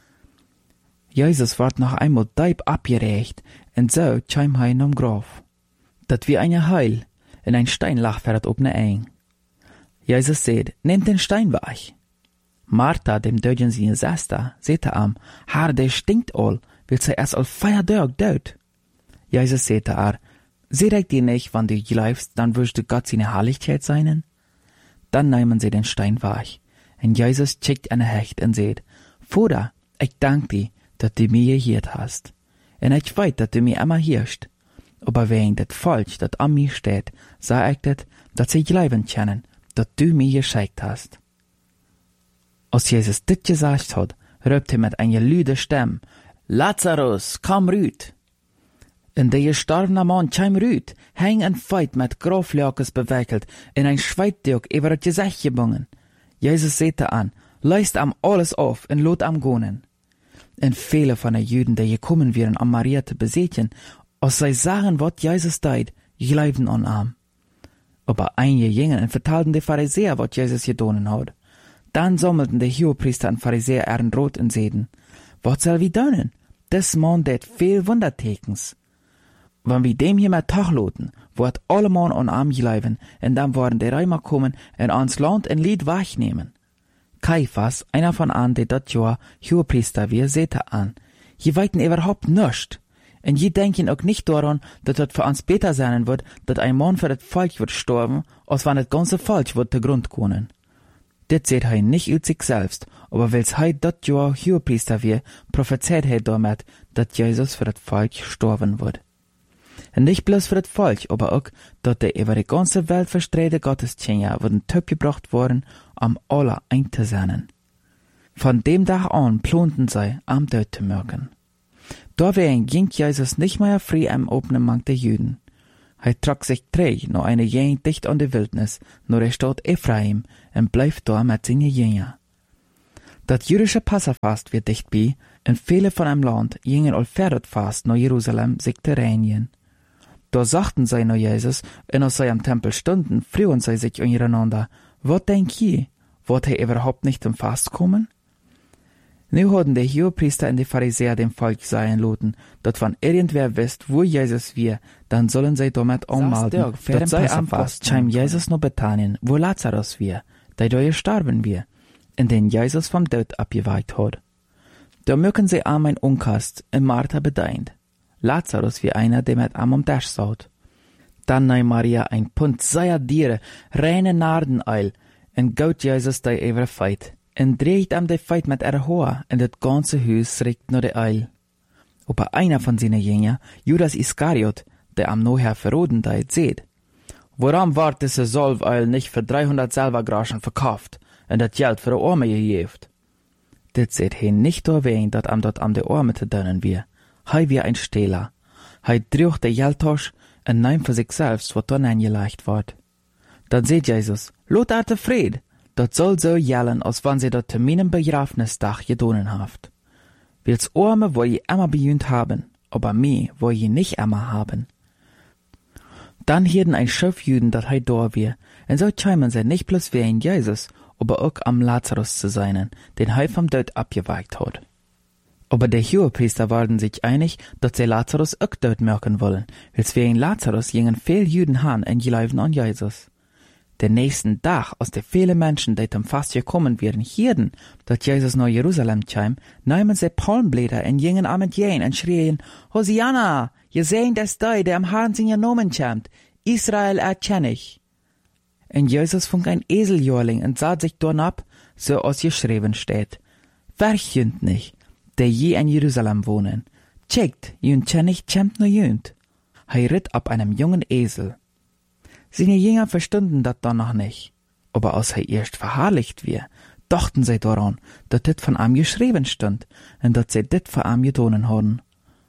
Jesus ward noch einmal deib abgerecht, und so scheim heim am Grab. Dat wie eine Heul, in ein Stein lag fährt ob ne Eng. Jesus seht, nehmt den Stein weg. Martha, dem Dödgen seine Schwester, sehte Herr, der stinkt all, will sie erst all 4 Tage död. Jesus sehte seht ich dir nicht, wann du glaubst, dann wirst du Gott seine Herrlichkeit seinen? Dann nehmen sie den Stein weg. Und Jesus schickt eine Hecht und seht, Vater, ich dank dir, dass du mir gehiert hast. Und ich weiß, dass du mir immer hirst. Aber wegen das Volk, das an mir steht, sag ich das, dass sie glauben können, dass du mir geschickt hast. Als Jesus dit gesagt hat, rübt er mit einer lüde Stimme, Lazarus, komm rüt. Und der gestorbene Mann kam rüt, häng en Feit mit Groflöckes bewickelt, in ein Schweitdürk über das Gesicht gebungen. Jesus sehte leist am alles auf und lot am gonen. Und viele von den Juden, die gekommen wären, am Maria zu besehen, als sie sagen, wat Jesus deit, glauben an Aber einige gingen und vertalten die Pharisäer, wat Jesus gedonen hat. Dann sammelten die Hohepriester und Pharisäer ihren Rot und sehten, wat soll wir donen? Des Mann det viel Wundertekens. Wenn wir dem hier mit Tag loten, wird alle Mann an arm glauben, und dann werden die Römer kommen und ans Land ein Lied wegnehmen. Kaiphas, einer von die dat Jahr Hohepriester wir, sehte je weiten überhaupt nischt. Und je denken auch nicht daran, dass das für uns besser sein wird, dass ein Mann für das Volk wird sterben, als wenn das ganze Volk wird zugrund kommen. Das seht er nicht aus sich selbst, aber weil's er dat Jahr Hohepriester wir, prophezeit er damit, dass Jesus für das Volk sterben wird. Und nicht bloß für das Volk, aber auch, dass der über die ganze Welt verstreute Gottesdienste wurden Töpf gebracht worden, alle einzusetzen. Von dem Tag an planten sie, am Tod zu merken. Dawein ging Jesus nicht mehr frei am offenen Markt der Juden. trok sich träg noch eine Gegend dicht an die Wildnis, nur der Stadt Ephraim, und bleibt da mit seinen Jünger. Das jüdische Passafast wird dicht bei, und viele von einem Land gingen allfährdet fast nach Jerusalem sich zu reinigen. Da sagten sie nach Jesus, und als sie am Tempel stunden, frühen sie sich untereinander, was denk ihr, wird er überhaupt nicht zum Fast kommen? Nu hatten die Hohepriester und die Pharisäer dem Volk sagen lassen, dass wenn irgendwer wisst, wo Jesus wir, dann sollen sie damit anmelden, dass sei am Fast scheim Jesus noch Bethanien, wo Lazarus wir, der da gestorben wir, in den Jesus vom Tod abgeweicht hat. Da mögen sie am ein Unkast, und Martha bedeint. Lazarus wie einer, der mit am Tisch saut. Dann nahm Maria ein Pund seier Diere, reine Nardeneil, und gaut Jesus der evre Feit, und dreht am de Feit mit ihrer Haar, und das ganze Haus riecht nur de Eil. Aber einer von seinen Jünger, Judas Iskariot, der am nachher verroden deit, seht, warum ward diese Salveil nicht für 300 Silbergroschen verkauft, und das Geld für die Arme gegeben? Dit seht he nicht erwähnt, dat am dort am de Arme te dönnen wir. Hei wie ein Stehler. Hei drücht de Geldtasch und nahm für sich selbst, was dann eingelegt ward. Dann seht Jesus, lot er Fried, dat soll so jellen, als wann sie dort zu meinem Begrafnisdach gedonen haft. Wills Arme wo je immer bejünt haben, aber mi wo je nicht immer haben. Dann hielten ein Schiff Jüden, dat hei da wir, und so scheimen sie nicht bloß wie ein Jesus, aber auch am Lazarus zu sein, den hei vom Tod abgeweicht hat. Aber die Hohepriester waren sich einig, dass sie Lazarus auch dort merken wollen, wils wie ein Lazarus gingen viel Jüden han und gelaufen an Jesus. Den nächsten Tag, als die viele Menschen, die zum Fast gekommen wären, hierden, dass Jesus nach Jerusalem kam, nahmen sie Palmblätter und gingen am entgegen und schrien, Hosianna, je sehen des Dei, der am Herrn seinen Namen kommt, Israel erkenne ich. Und Jesus fing ein Eseljörling und sah sich dorn ab, so als geschrieben steht. Verchünd nicht, der je in Jerusalem wohnen. Checkt, jünd nicht kämmt nur jünd. Hei ritt ab einem jungen Esel. Seine Jünger verstunden dat dann noch nicht. Aber als hei erst verherrlicht wir, dachten sie daran, dass dit von ihm geschrieben stund, und dass sie dit von ihm gedonen haben.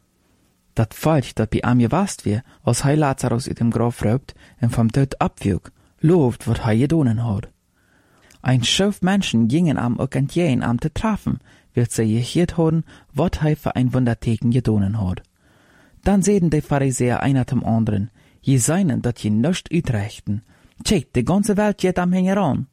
Dat Volk, dat bei ihm gewast wir, als hei Lazarus in dem Grab raubt und vom Tod abwog, lobt, wat hei gedonen hat. Ein Schauf Menschen gingen am auch entgegen am te treffen, weil sie gehört haben, wat hei für ein Wunderteken gedonen hat. Dann sehen die Pharisäer einer zum anderen, je seinen, dat je nischt utrechten. Tschek, die ganze Welt geht am Hängeran.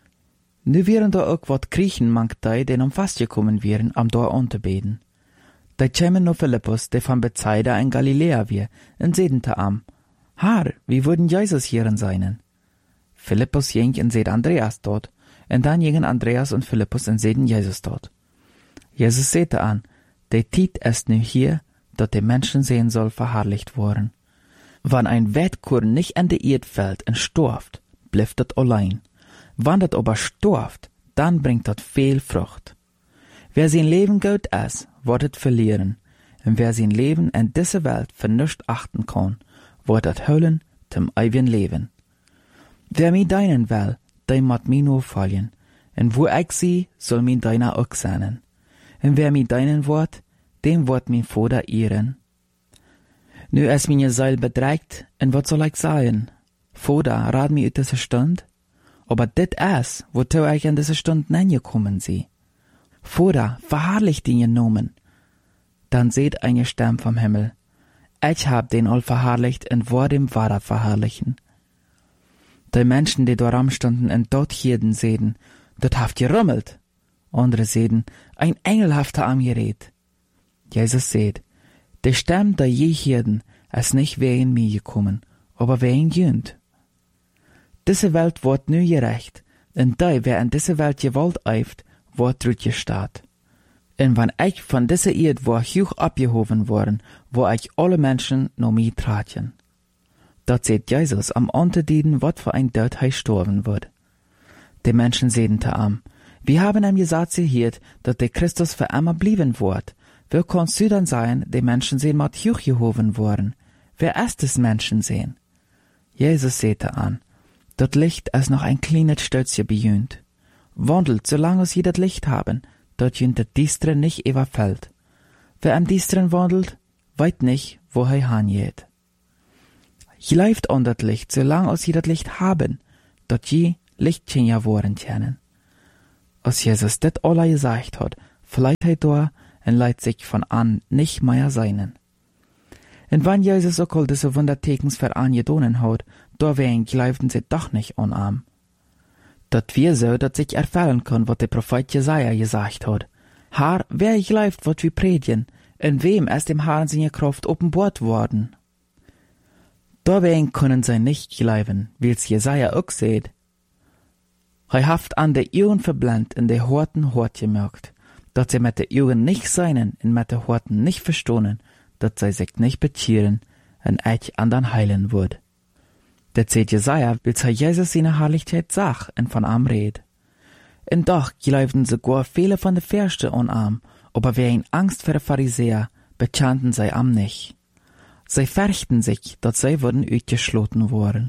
Nu wären da auch wat Griechen mangt die, den am Fast gekommen wären, am da anzubeten. Da kämen noch Philippus, der von Bethsaida in Galiläa wir, und sedente am, Herr, wie würden Jesus hierin seinen? Philippus ging und seht Andreas dort, und dann gingen Andreas und Philippus und sehen Jesus dort. Jesus sehte an, der Tiet ist nu hier, dat die Menschen sehen soll verherrlicht worden. Wann ein Wettkorn nicht an die Erd fällt und storft, bleibt dat allein. Wann dat aber storft, dann bringt dat viel Frucht. Wer sein Leben gut ist, wird het verlieren. Und wer sein Leben in dieser Welt für nichts achten kann, wird het hüllen zum ewigen Leben. Wer mi deinen will, der mat mi nur fallen. Und wo ich sie, soll mi deiner auch sein. Und wer mi deinen wird, dem wird mi Vater ehren. Nu ist meine Seele bedreigt, und wat soll ich sagen? Vater, rat mi ut diese Stund? Aber dit ist, wozu ich in diese Stund angekommen sie. Vater, verherrlich den Namen. Dann seht eine Stimme vom Himmel. Ich hab den all verherrlicht und war dem Vater verherrlichen. Die Menschen, die dort standen und dort hierden, sehen, dort haft gerummelt. Andere sehen, ein Engel haft am Gerät. Jesus seht, die Stimme, der je hierden, ist nicht wegen mir gekommen, aber wegen jünd. Diese Welt wird nu gerecht, und die, wer in diese Welt gewollt eift, wird zurückgestaat. Und wenn ich von dieser Erde war hoch abgehoben worden, wo ich alle Menschen noch mir traten. Dort seht Jesus am Unterdienen, wat für ein Tod hei sterben wird. Die Menschen sehen te am, wir haben ihm gesagt gehört, dass der Christus für immer blieben wird. Wer kannst du dann sein, die Menschen sehen mat hoch gehoben worden? Wer ist des Menschen sehen? Jesus sehte an, dort Licht ist noch ein kleines Stötzchen bejünt. Wandelt, solange sie das Licht haben, dort jünt der Distre nicht überfällt. Wer am Distren wandelt, weit nicht, wo er hingeht. Je leeft on dat licht, zolang als je dat licht haben, dat je lichtchen worden kennen. Als Jesus dit alle gesagt hat, verleiht hij door en leidt sich von an nicht mehr seinen. En wann Jesus ook al diese Wundertekens für angedonen hat, da wären gläubten sie doch nicht unarm. Dat wir so, dat sich erfüllen kann, wat der Prophet Jesaja gesagt hat. Herr, wer gläubt, wat wir predigen, in wem ist dem Herrn seine Kraft offenbart worden. Da wären können sie nicht glauben, wie's Jesaja auch seht. Hij haft an de Augen verblendet en de Horten hort gemerkt, dat sie mit de Augen nicht seinen en mit de Horten nicht verstohnen, dat sie sich nicht bekehren en eich andern heilen würd. Dat seht Jesaja, wils hij Jesus seine Herrlichkeit sag en von am red. En doch glaubten sogar viele von de Verste unarm, aber wer in Angst vor de Pharisäer, bekannten sie am nicht. Sie fürchten sich, dat sie würden uitgeschloten worden.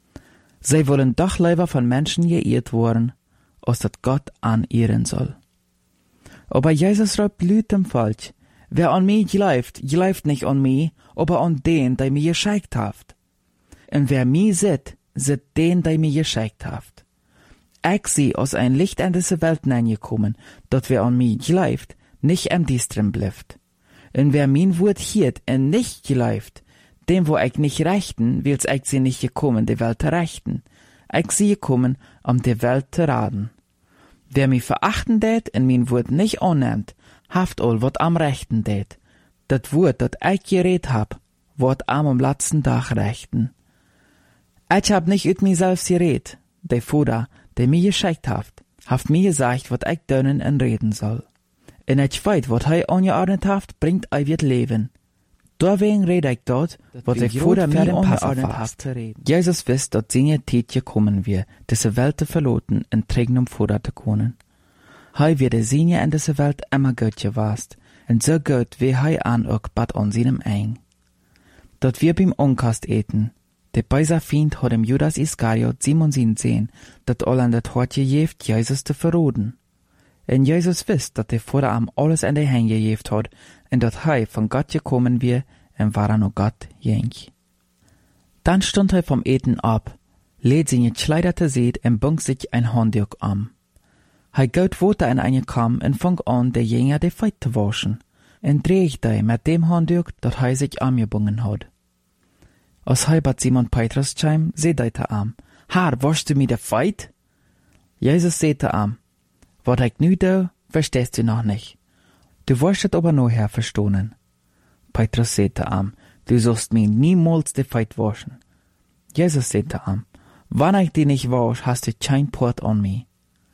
Sie wollen doch lieber von Menschen geirrt worden, als dat Gott anehren soll. Aber Jesus schreibt lüt dem Volk, wer an mich glaubt nicht an mich, aber an den, der mir geschickt haft. Und wer mich sieht den, der mir geschickt haft. Ich sie aus ein Licht in diese Welt hineingekommen, dat wer an mich glaubt, nicht im Düstern bleibt. Und wer mein Wort hiert und nicht glaubt, dem wo ich nicht rechten, wils ich sie nicht gekommen, die Welt zu rechten. Ich sie gekommen, die Welt zu raten. Wer mich verachten tät und mein Wort nicht annimmt, haft all wat am rechten tät. Dat Wort, dat ich geredet hab, wird am letzten Tag rechten. Ich hab nicht ut mich selbst geredet, der Vater, der mir geschickt haft mir gesagt, wat ich dönnen und reden soll. Und ich weiß, wat hij angeordnet haft, bringt ei wird leben. Deswegen rede ich dort, wat der Vater mir angeordnet haft. Jesus wisst, dat seine Zeit gekommen wir, diese Welt zu verloten und trägen Vater zu können. Hij wird seine in diese Welt immer gut gewast, und so gut wie hij an auch bad an seinem Eng. Dat wir beim Unkast eten, der böse Feind hat dem Judas Iskariot Simon sehen, dat all an dat Hort gejeft, Jesus zu verroden. Und Jesus wisst, dat der Vater am alles in die Hände gejeft hat, und dat hij von Gott gekommen wir, und war noch Gott jenk. Dann stund hij vom Eten ab, lädt seine Kleider seht und bunk sich ein Handtuch am. Hij geht weiter in eine Kam und fang an, der Jünger die Feit zu waschen, und dreht hij mit dem Handtuch, dat hij sich angebungen hat. Als hij bat Simon Petrus scheim, seht hij am, Herr, waschst du mir die Feit? Jesus seht am, wat ich nu do, verstehst du noch nicht. Du wirst aber noch her verstohnen. Petrus sagte am, du sollst mir niemals die Feit waschen. Jesus sagte am, wann ich die nicht wasch, hast du kein Port an mich.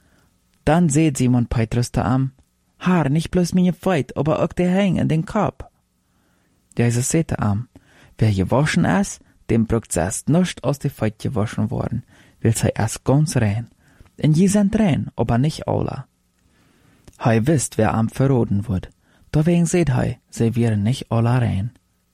Dann seht Simon Petrus am, Herr, nicht bloß meine Feit, aber auch der Häng in den Kopf. Jesus sagte am, wer gewaschen ist, dem braucht erst nicht aus der Feit gewaschen worden, will sei erst ganz rein. Und je sind rein, aber nicht alle. Hij wisst, wer am verroden wird. Deswegen seht hij, sie wären nicht alle rein.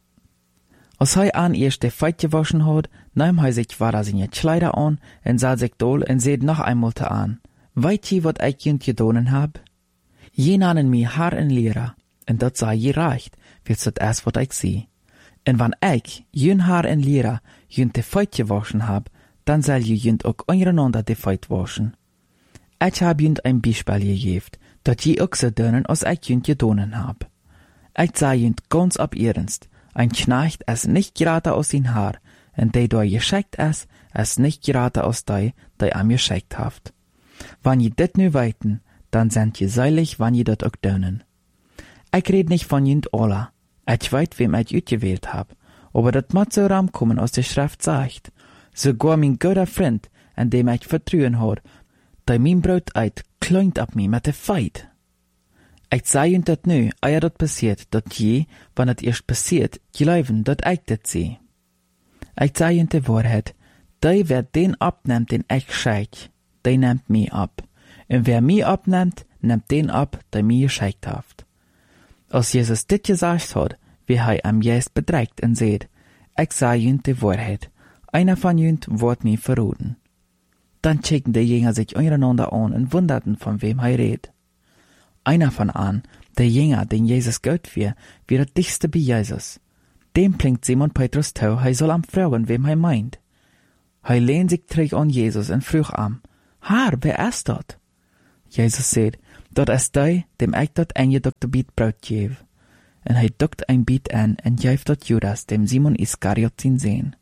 Als hij an erst die Feit gewaschen hat, nahm hij sich wahrer seine Kleider an und sah sich doll und seht noch einmal an. Weißt je, wat ich jünd gedonen hab? Je nannen mich Herr und Lehrer, und dat sei je reicht, willst dat erst wat ich seh. Und wann ich, jün Herr und Lehrer, jünd die Feit gewaschen hab, dann soll je jünd auch untereinander die Feit waschen. Ich hab jünd ein Beispiel gegeben, dat je auch so dönen, als ich jünd gedonen hab. Ich sah jünd ganz ab ernst, ein Knecht es nicht gerade aus sein Haar, und der da geschickt es nicht gerade aus der am geschickt haft. Wann je dit nu weiten, dann sind je seilig, wann je dat auch dönen. Ich red nicht von jünd alla, ich weit, wem ich utgewählt hab, aber dat mat so ramkommen aus der Schrift sagt, sogar mein guter Freund, an dem ich vertrauen hat, der mein Brot eit, kleunt ab mir mit der Feit. Ich seh jünd dat nu, eia dat passiert, dat je, wann dat erst passiert, glauben, dat ich dat seh. Ich seh jünd die Wahrheit, der wer den abnimmt, den ich schick, der nimmt mich ab. Und wer mich abnimmt, nimmt den ab, der mich geschickt haft. Als Jesus dit gesagt hat, wie er am Jest bedreigt und seht, ich seh jünd die Wahrheit, einer von jünd wird mich verroden. Dann checken die Jünger sich untereinander an und wunderten, von wem er redet. Einer von an, der Jünger, den Jesus Gott wir der dichtste bei Jesus. Dem plinkt Simon Petrus toe, hij soll am fragen, wem hij meint. Hij lehnt sich terug an Jesus en vroeg am, Haar, wer is dat? Jesus zei, dat is die, dem ik dat eingedokte biet brood geef. En hij dokt een biet aan en geeft dat Judas, dem Simon Iskariot zien zijn.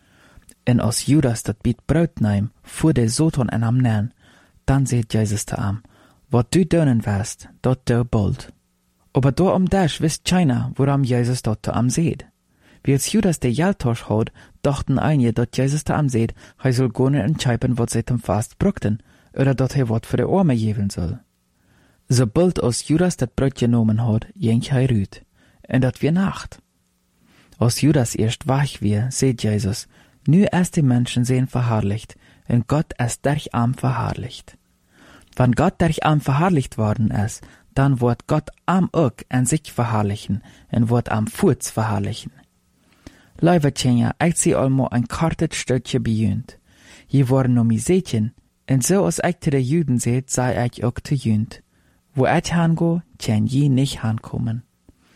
En als Judas dat biet brood neemt, voor de Satan en am nern, dan zei Jesus te am, wat du doen wirst, dat du bald. Aber daarom dash wist keiner, woran Jesus dat te am seht. Wie als Judas de Jaltosch had, dachten einige, dat Jesus te am seht, hij soll gonen entscheiden, wat zij hem vast brokten, oder dat hij wat voor de armen geven soll. Sobald als Judas dat brood genomen had, ging hij uit, en dat weer nacht. Als Judas eerst wach weer, seht Jesus, nu is die Menschen zijn verherrlicht, en Gott is durch am verherrlicht. Wann Gott durch am verherrlicht worden is, dann wordt Gott am ook en sich verherrlichen, en wordt am voets verherrlichen. Luivertjenja, ik zie allemaal een kartet stukje bejunt. Je worden no mi zetjen, en zo als ik te de Juden zeet, zei ik ook te junt. Wo ik han go, tjen je nicht hankomen.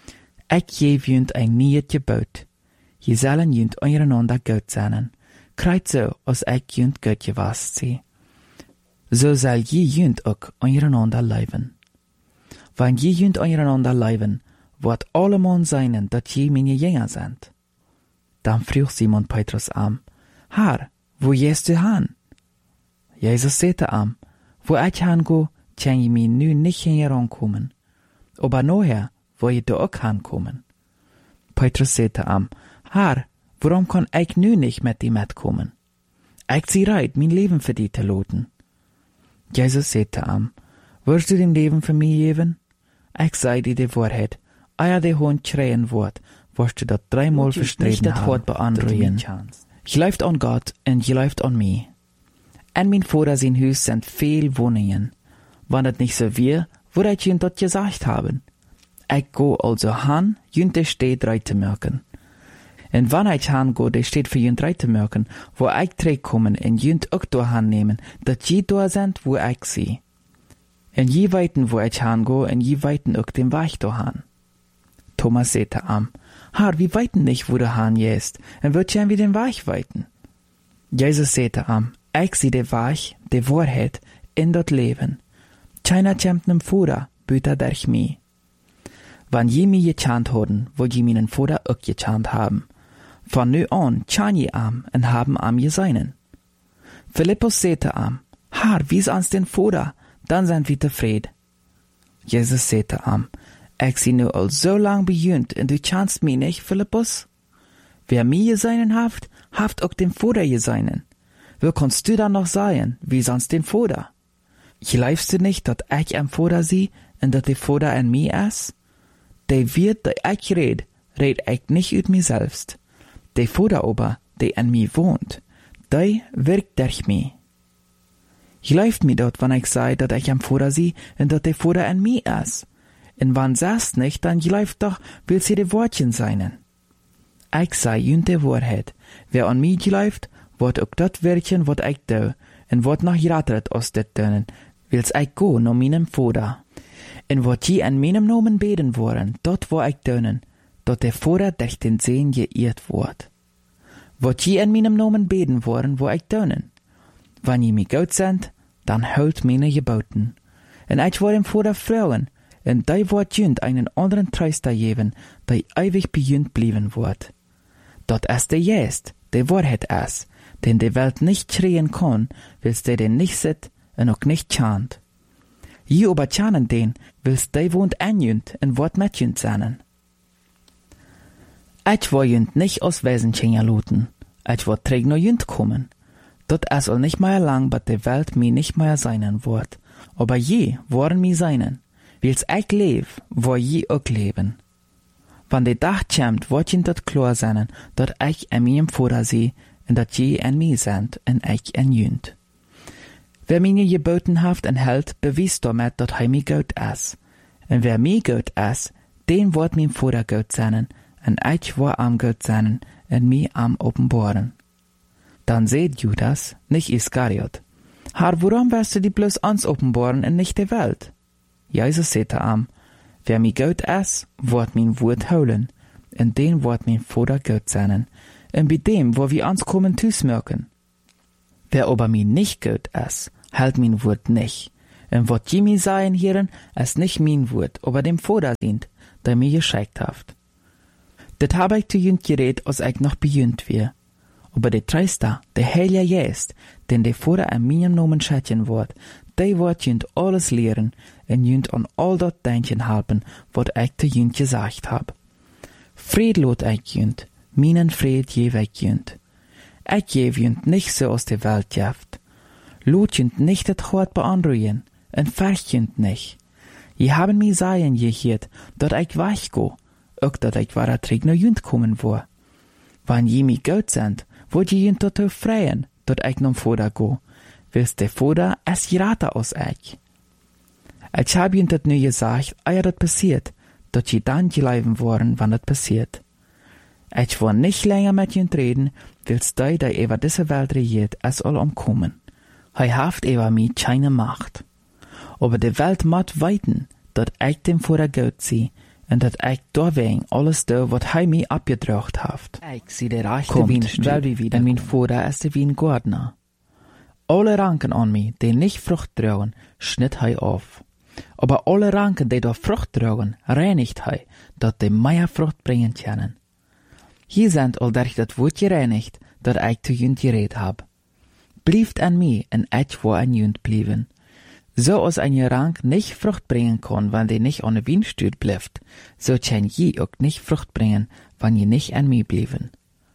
Ik geef junt een nieuwt gebod. Je zullen junt ondereinander goed zijn. Krijt zo als ik junt goed gewast zie. Zo zal je junt ook ondereinander leven. Wanneer je junt ondereinander leven, wordt allemaal zijn dat je mijn jünger zijn. Dan vroeg Simon Petrus am, Haar, wo gehst du han? Jesus zei am, wo ik han go, tjen je mij nu nicht herankommen. Aber nachher, wo je da ook hankommen. Petrus zei am, Haar, waarom kan ik nu nicht met die metkommen? Ik zie reit, mijn leven für die te loten. Jesus zei am, wirst du dein Leben für mich geben? Ich sei dir die Wahrheit, eier de Hund schreien wordt, wirst du dat 3-mal verstreden haben, beandruien. Je läuft an Gott en je läuft an mich. En mein Vater sein Haus sind viel Wohnungen. Wann het nicht so wie, würde ich ihnen dat gesagt haben. Ich go also han, jünt de steht reite merken. En wann ich han go, de steht für jünt reite merken, wo ich kommen en jünt ook door han nemen, dat je door sind, wo ich sie. En je weiten, wo ich han go, en je weiten ook den Weg door han. Thomas sagte am, Haar, wie weiten nicht, wo du han jest, en wird je wie den Weg weiten. Jesus sagte am, ich sie de Weg, de Wahrheit, in dat Leben. Keiner kämmt nem Vater, büter durch mich. Wann je mir gechant haben, wo je meinen Vater auch gechant haben. Von nu an chan je am en haben am je seinen. Philippus sagte am, Haar, wies ans den Vater, dann sind wir zufrieden. Jesus sagte am, ich sie nu al so lang bejunt en du chanst mich nicht, Philippus? Wer mir je seinen haft auch den Vater je seinen. Wo kannst du dann noch sein, wie sonst den Vater? Glaubst du nicht, dat ich am Vater sie en dat der Vater an mir is? De wird, der ich red ich nicht ut mir selbst. Der Vater aber, der an mir wohnt, der wirkt durch mich. Glaubt mir dort, wann ich sei, dat ich am Vater sie en dat der Vater an mir is. En wann sagst nicht, dann glaubt doch, will sie de Wortchen seinen. Ich sei jünt de Wahrheit. Wer an mich glaubt, wird auch dat werken, wat ich do, en wird noch rattert aus det dönen, wils ich go no meinem Vater. En wat je an meinem Namen beten wollen, dort wo ich dönen, dort der Vater durch den Sehen geirrt wird. Wat je an meinem Namen beten wollen, wo ich dönen. Wann je mich gut sind, dann hört meine Geboten. En ich will dem Vater fragen, en die wird jünd einen anderen Tröster geben, die ewig bejünd blieben wird. Dort ist der Jest, der Wahrheit ist, den die Welt nicht schreien kann, wils der den nicht sieht und auch nicht chant. Je aber chanen den, wils der wohnt anjünd en wird mit jünd sein. Ich will jünd nicht aus Wesenchen luten, ich will träg no jünd kommen. Dort ist all nicht mehr lang, but die Welt mir nicht mehr seinen wird. Aber je wollen mir seinen, wils ich leb, wo je auch leben. Wann der Tag kommt, wird jünd dat klar sein, dat ich an meinem Vater sehe, en dat je an mir sind, en ich an jünd. Wer meine Geboten haft en hält, bewies damit, dat hij mir gut is. En wer mir gut is, den wird mein Vater gut sein, en ich war am gut sein, en mir am offenbaren. Dann seht Judas, nicht Iskariot, Haar, warum wirst du die bloß ans offenbaren en nicht der Welt? Jesus sagte am, wer mir gut is, wird mein Wort holen, en den wordt mijn Vader gut zijn, en bij dem, wo wir ans kommen tusmerken. Wer aber mir nicht gut ist, hält mein Wort nicht. Und wat je mir sagen hieren, ist nicht mein Wort, aber dem Vater dient, der mir geschickt hat. Das habe ich zu jünd geredet, als ich noch bejünd wir. Aber der Treister, der Heilige Geist, den der Vater an meinem Namen schätzen wird, der wird jünd alles lehren und jünd an all dat denken helfen, wat ich zu jünd gesagt hab. Fried lot ich jünd, meinen Fried geef ich jünd. Ich geef jünd nicht so aus der Welt jeft. Lot jünd nicht das Hort beanruhen, und ferch jünd nicht. Je haben mir sagen gehört, dat ich weichgo, auch dat ich wahrer Träg nach jünd kommen wo. Wann je mi gut sind, wollt je jünd dazu freien, dat ich nom Vater go, willst der Vater es geraten aus ich. Ich hab jünd dat nu gesagt, eer dat passiert, dat je dann geleiben worden, wann dat passiert. Ich will nicht länger mit jünd reden, willst du, der über diese Welt regiert, es all umkommen. Hij haft über mi keine Macht. Aber die Welt macht weiten, dat ich dem Vater gut sie, und dat ich deswegen alles do, wat hij mi abgedruckt haft. Ich sie der rechte Wienstück, und mein Vater ist der Wiengardner. Alle Ranken an mi, die nicht Frucht tragen, schnitt hij auf. Aber alle Ranken, die da Frucht tragen, reinigt hij, dat die mehr Frucht bringen können. Hier sind all durch dat Wort gereinigt, dat ich zu jünd geredet hab. Blieft an mi, en ich wo an jünd blieben. So als ein Rank nicht Frucht bringen kann, wenn die nicht an der Wienstüt bleibt, so kann je auch nicht Frucht bringen, wenn je nicht an mi blieben.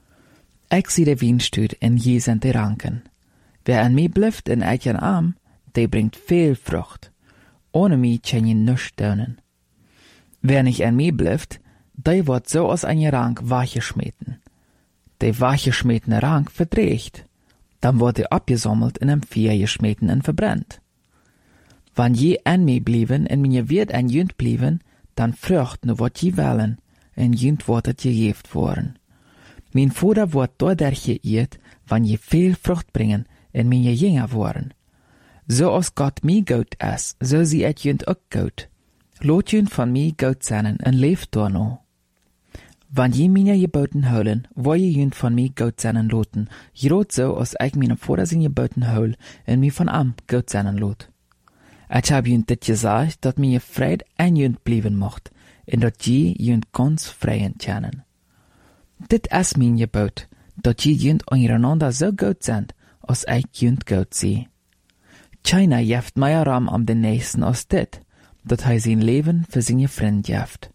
Ich sehe der Wienstüt, en je sind die Ranken. Wer an mi bleibt en ich an Arm, der bringt viel Frucht. Ohne mi kann je nichts tun. Wer nicht an mi bleibt, der wird so aus ein Rank wachgeschmeten. Der wachgeschmetene Rank verdreht. Dann wird er abgesammelt in einem Feuer geschmeten und verbrennt. Wenn je an mir blieben und mir wird an jünd blieben, dann frucht nur wat je wollen, und jünd wird het gegeft worden. Mein Vater wird dadurch geehrt, wenn je viel Frucht bringen und mir jünger worden. So als Gott mir gut ist, so sie et jünd auch gut. Lot jünd von mir gut sein und leeft da noch. Wenn je meine Geboten holen, wo je jünd von mir gut sein loten, grot so, als ich meinem Vater sein Geboten hol und mir von am gut sein lot. Ich hab jünd dit gesagt, dat mir Fried an jünd blieben mocht, und dat je jünd ganz freien können. Dit is mein Gebot, dat je jünd untereinander so gut sind, als ich jünd gut sie. Keiner jeft mehr Raum am den Nächsten als dit, dat hij sein Leben für seine Freund jeft.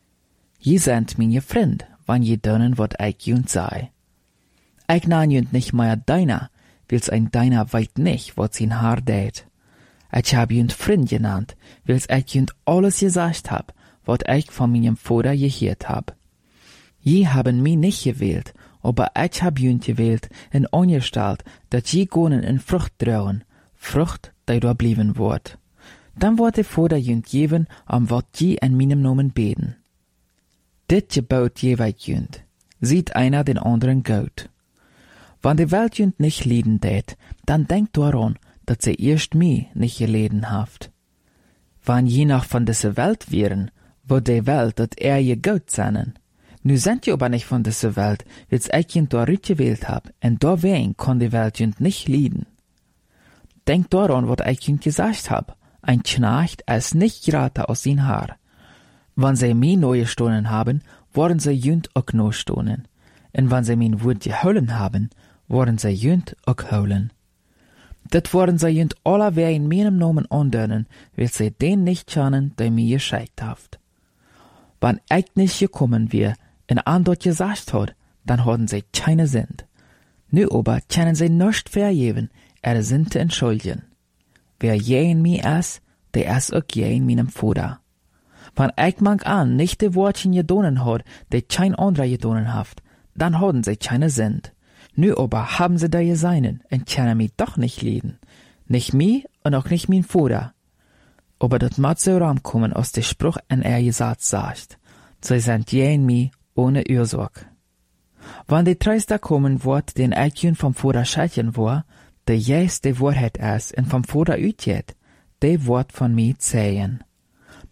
Je sind meine Freund, wann je dönen, wat ich jünd sei. Ich nan jünd nicht mehr deiner, wils ein deiner weit nicht, wat sein Haar deit. Ich hab jünd Freund genannt, wils ich jünd alles gesagt hab, wat ich von meinem Vater gehört hab. Je haben mich nicht gewählt, aber ich hab jünd gewählt und angestellt, dat je gonen in Frucht trauen, Frucht, die da blieben wird. Dann wird der Vater jünd geben, am wat je in meinem Namen beten. Dit Gebot jeweils jünd, sieht einer den anderen gut. Wenn die Welt jünd nicht leiden tät, dann denkt daran, dass sie erst mich nicht geleden haft. Wenn je noch von dieser Welt wären, wo die Welt, dat je gut seinen. Nu sind je aber nicht von dieser Welt, wils ich jünd da gewählt hab, und deswegen kann die Welt jünd nicht leiden. Denkt daran, was ich jünd gesagt hab, ein Knecht ist nicht geraten aus sein Haar. Wenn sie mir neue Stunden haben, worden sie jünd auch noch stunden. Und wenn sie mein Wort geholen haben, worden sie jünd auch holen. Dat worden sie jünd alle wer in meinem Namen andönen, weil sie den nicht kennen, der mir geschickt haft. Wenn ich nicht gekommen wär, und an dort gesagt hat, dann hatten sie keine Sinn. Nu aber können sie nicht vergeben, sind zu entschuldigen. Wer je in mir ist, der ist auch je in meinem Vater. Wenn ich mang an nicht die Wortchen gedonen hat, die kein anderer gedonen haft, dann haben sie keine Sinn. Nu aber haben sie da seinen und können mich doch nicht leiden. Nicht mich und auch nicht mein Vater. Aber das mag so rankommen, aus der Spruch an gesagt sagt. Sie sind je in mir ohne Ursorg. Wenn die Treister kommen wird, den ich vom Vater schätzen war, der jes die Wahrheit ist und vom Vater utgeht, der wird von mir zählen.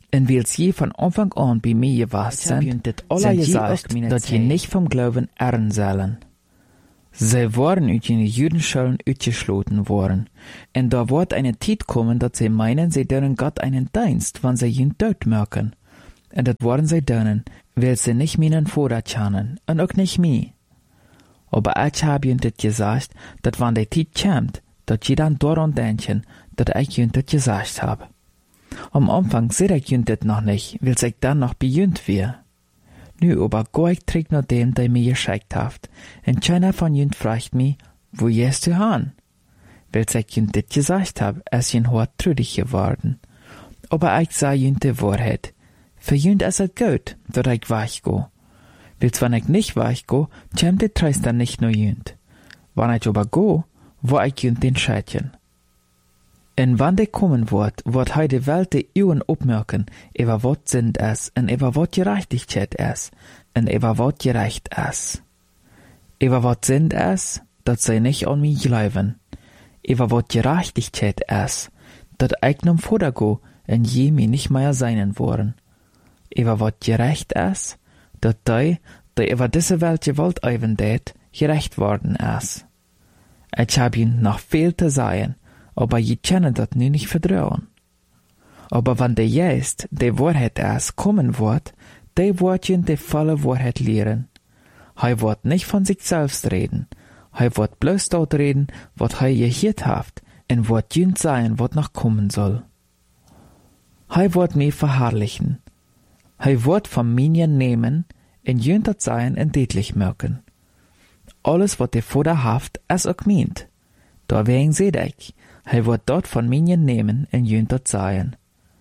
En wils je van Anfang an bij mij geweest zijn, zijn je gesagt, dat je niet vom Glauben ehren sollen. Zij waren uit jene Judenschulen uitgesloten worden. En da wordt eine Tijd kommen, dat zij meinen, zij doen Gott einen Dienst, wann zij jün dood maken. En dat worden zij doen, weil sie nicht meinen Vater kennen, en ook nicht mij. Aber ich habe jün dit gesagt, dat wann die Tijd kommt, dat je dan daran denken, dat ich jün dit gesagt habe. Am Anfang seht ich jün dit noch nicht, weil ich dann noch bejünt wir. Nu aber go ich träg nach dem, der mir geschickt haft, en keiner von jün fragt mich, wo gehst du han? Weil ich jün dit gesagt hab, es jün hart trüdig geworden. Aber ich sah jün die Wahrheit. Für jün ist es gut, dat ich weich go. Weil's wenn ich nicht weich go, kämt die Treis dann nicht nur jün. Wann ich aber go, wo ich jün den Schädchen. En wann de kommen wird he de Welt de Uhren opmerken, über wat sind es, en über wat Gerechtigkeit es, en über wat gerecht es. Über wat sind es, dat sie nicht an mich glauben. Über wat Gerechtigkeit es, dat ich nom Vater go, en je mi nicht mehr seinen worden. Über wat gerecht es, dat die über diese Welt gewollt eiven det, gerecht worden es. Ich hab ihn noch viel zu sagen, aber je können dat nu nicht vertrauen. Aber wenn der Geist, die Wahrheit erst kommen wird, die wird jün die volle Wahrheit lehren. Hij wird nicht von sich selbst reden. Hij wird bloß dort reden, wat hij gehört haft, en wird jün sein, wat noch kommen soll. Hij wird mich verherrlichen. Hij wird von mir nehmen, en jün dat sein en deutlich merken. Alles, wat der Vater haft, es auch meint. Deswegen seht ich, hij wird dort von mir nehmen en jün dat sein.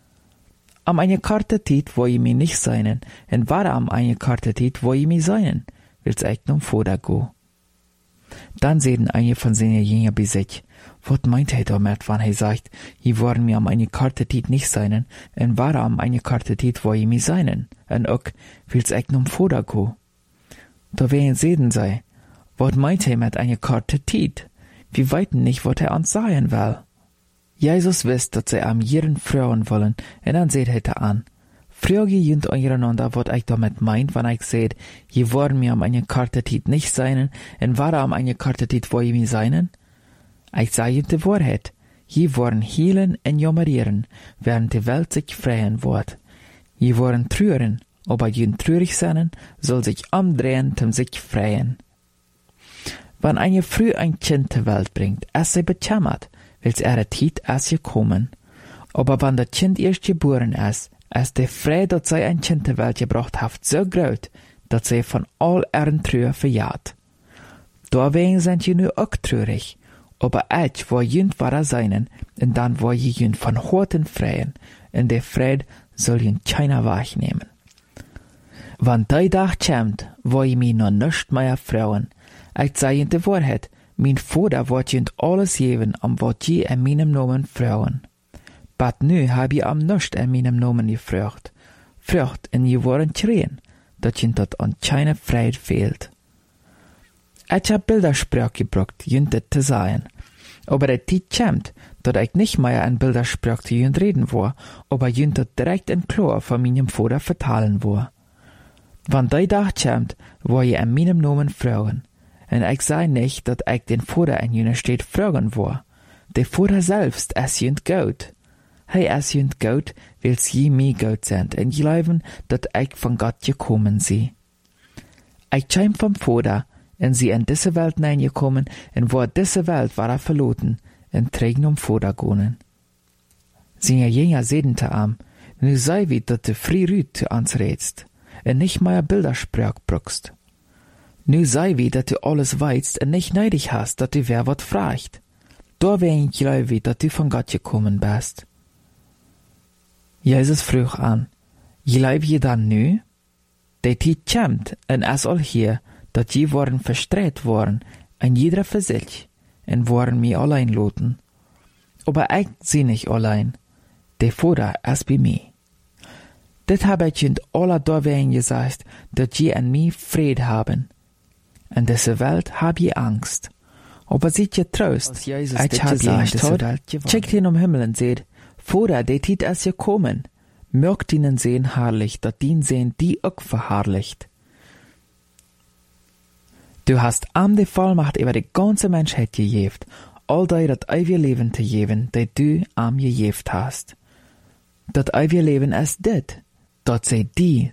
Am eine karte Tijd wo je mich nicht seinen, en war am eine karte Tijd wo je mich seinen, will's ich nun Vater go. Dann sehen eine von seinen Jünger bei sich, wat meint er damit, wann er sagt, je worden mir am eine karte Tijd nicht seinen, en war am eine karte Tijd wo je mich seinen, en auch will's ich nun Vater go. Da werden sehen sei, wat meint er mit eine karte Tijd? Wir weiten nicht, wat er uns sagen will. Jesus wisst, dass sie am jeden frauen wollen, und dann seht er an. Frage jünt eureinander, wat ich damit meint, wenn ich seht, je worden mir am eine karte Tijd nicht seinen, und war am eine karte Tijd wo je mich seinen? Ich sage jünt die Wahrheit. Je worden hielen und jammerieren, während die Welt sich freien wird. Je worden trüren, aber jünt trürig sein, soll sich umdrehen, sich freien. Wenn eine früh ein Kind zur Welt bringt, es sie bekämmert, weil's ihre Tijd es gekommen. Aber wenn das Kind erst geboren ist die Freude, dass sie ein Kind zur Welt gebracht hat, so groß, dass sie von all ihren Trühe verjagt. Deswegen sind sie nur auch traurig. Aber ich war jünd war seinen, und dann war je jünd von harten Freien, und der Freude soll jünd keiner wahrnehmen. Wenn der Tag kommt, wo ich mich noch nicht mehr freuen, ich sage die Wahrheit, mein Vater wird jünd alles geben, wat je in meinem Namen freuen. But nu hab ich am nicht in meinem Namen gefragt. Frucht in je worden schreien, dat jünd dat an keine Freude fehlt. Ich hab Bildersprach gebraucht, jünd dit zu sagen. Aber der Zeit kommt, dat ich nicht mehr in Bildersprach zu jünd reden war, aber jünd dat direkt in klar von meinem Vater vertalen war. Wann der Tag kommt, wo je in meinem Namen fragen, und ich sage nicht, dass ich den Vater in jener Stadt fragen war. Der Vater selbst ist jünd gut. Er ist jünd gut, weil sie mir gut sind, und glauben, dass ich von Gott gekommen sie. Ich kam vom Vater, und sie in diese Welt hineingekommen, und wo diese Welt war verloren, und trägen um Vater gehen. Seine Jünger sehen zu am, nu sei wie, dass du frei rüt zu uns redst, und nicht mehr Bildersprach brauchst. Nu sei wie, dass du alles weißt und nicht neidig hast, dass du wer wat fragt. Deswegen glaube ich, dass du von Gott gekommen bist. Jesus frug an, glaub je dann nu? Die Zeit kommt, und es all hier, dass je worden verstreut worden, und jeder für sich, und worden mir allein loten. Aber ich sie nicht allein, der Vater ist bei mir. Das habe ich in aller Dorwegen gesagt, dass je an mir Fried haben. In dieser Welt hab je Angst. Aber seht ihr Trost, ich hab je in dieser Welt. Checkt hin Himmel und seht, Vater, die Zeit ist gekommen. Mögt ihnen sehen herrlich, dat dien sehen die ook verherrlicht. Du hast am die Vollmacht über die ganze Menschheit gegeben, all die dat ewige Leben te geben, die du am gegeben hast. Dat ewige Leben ist dit, dat sie die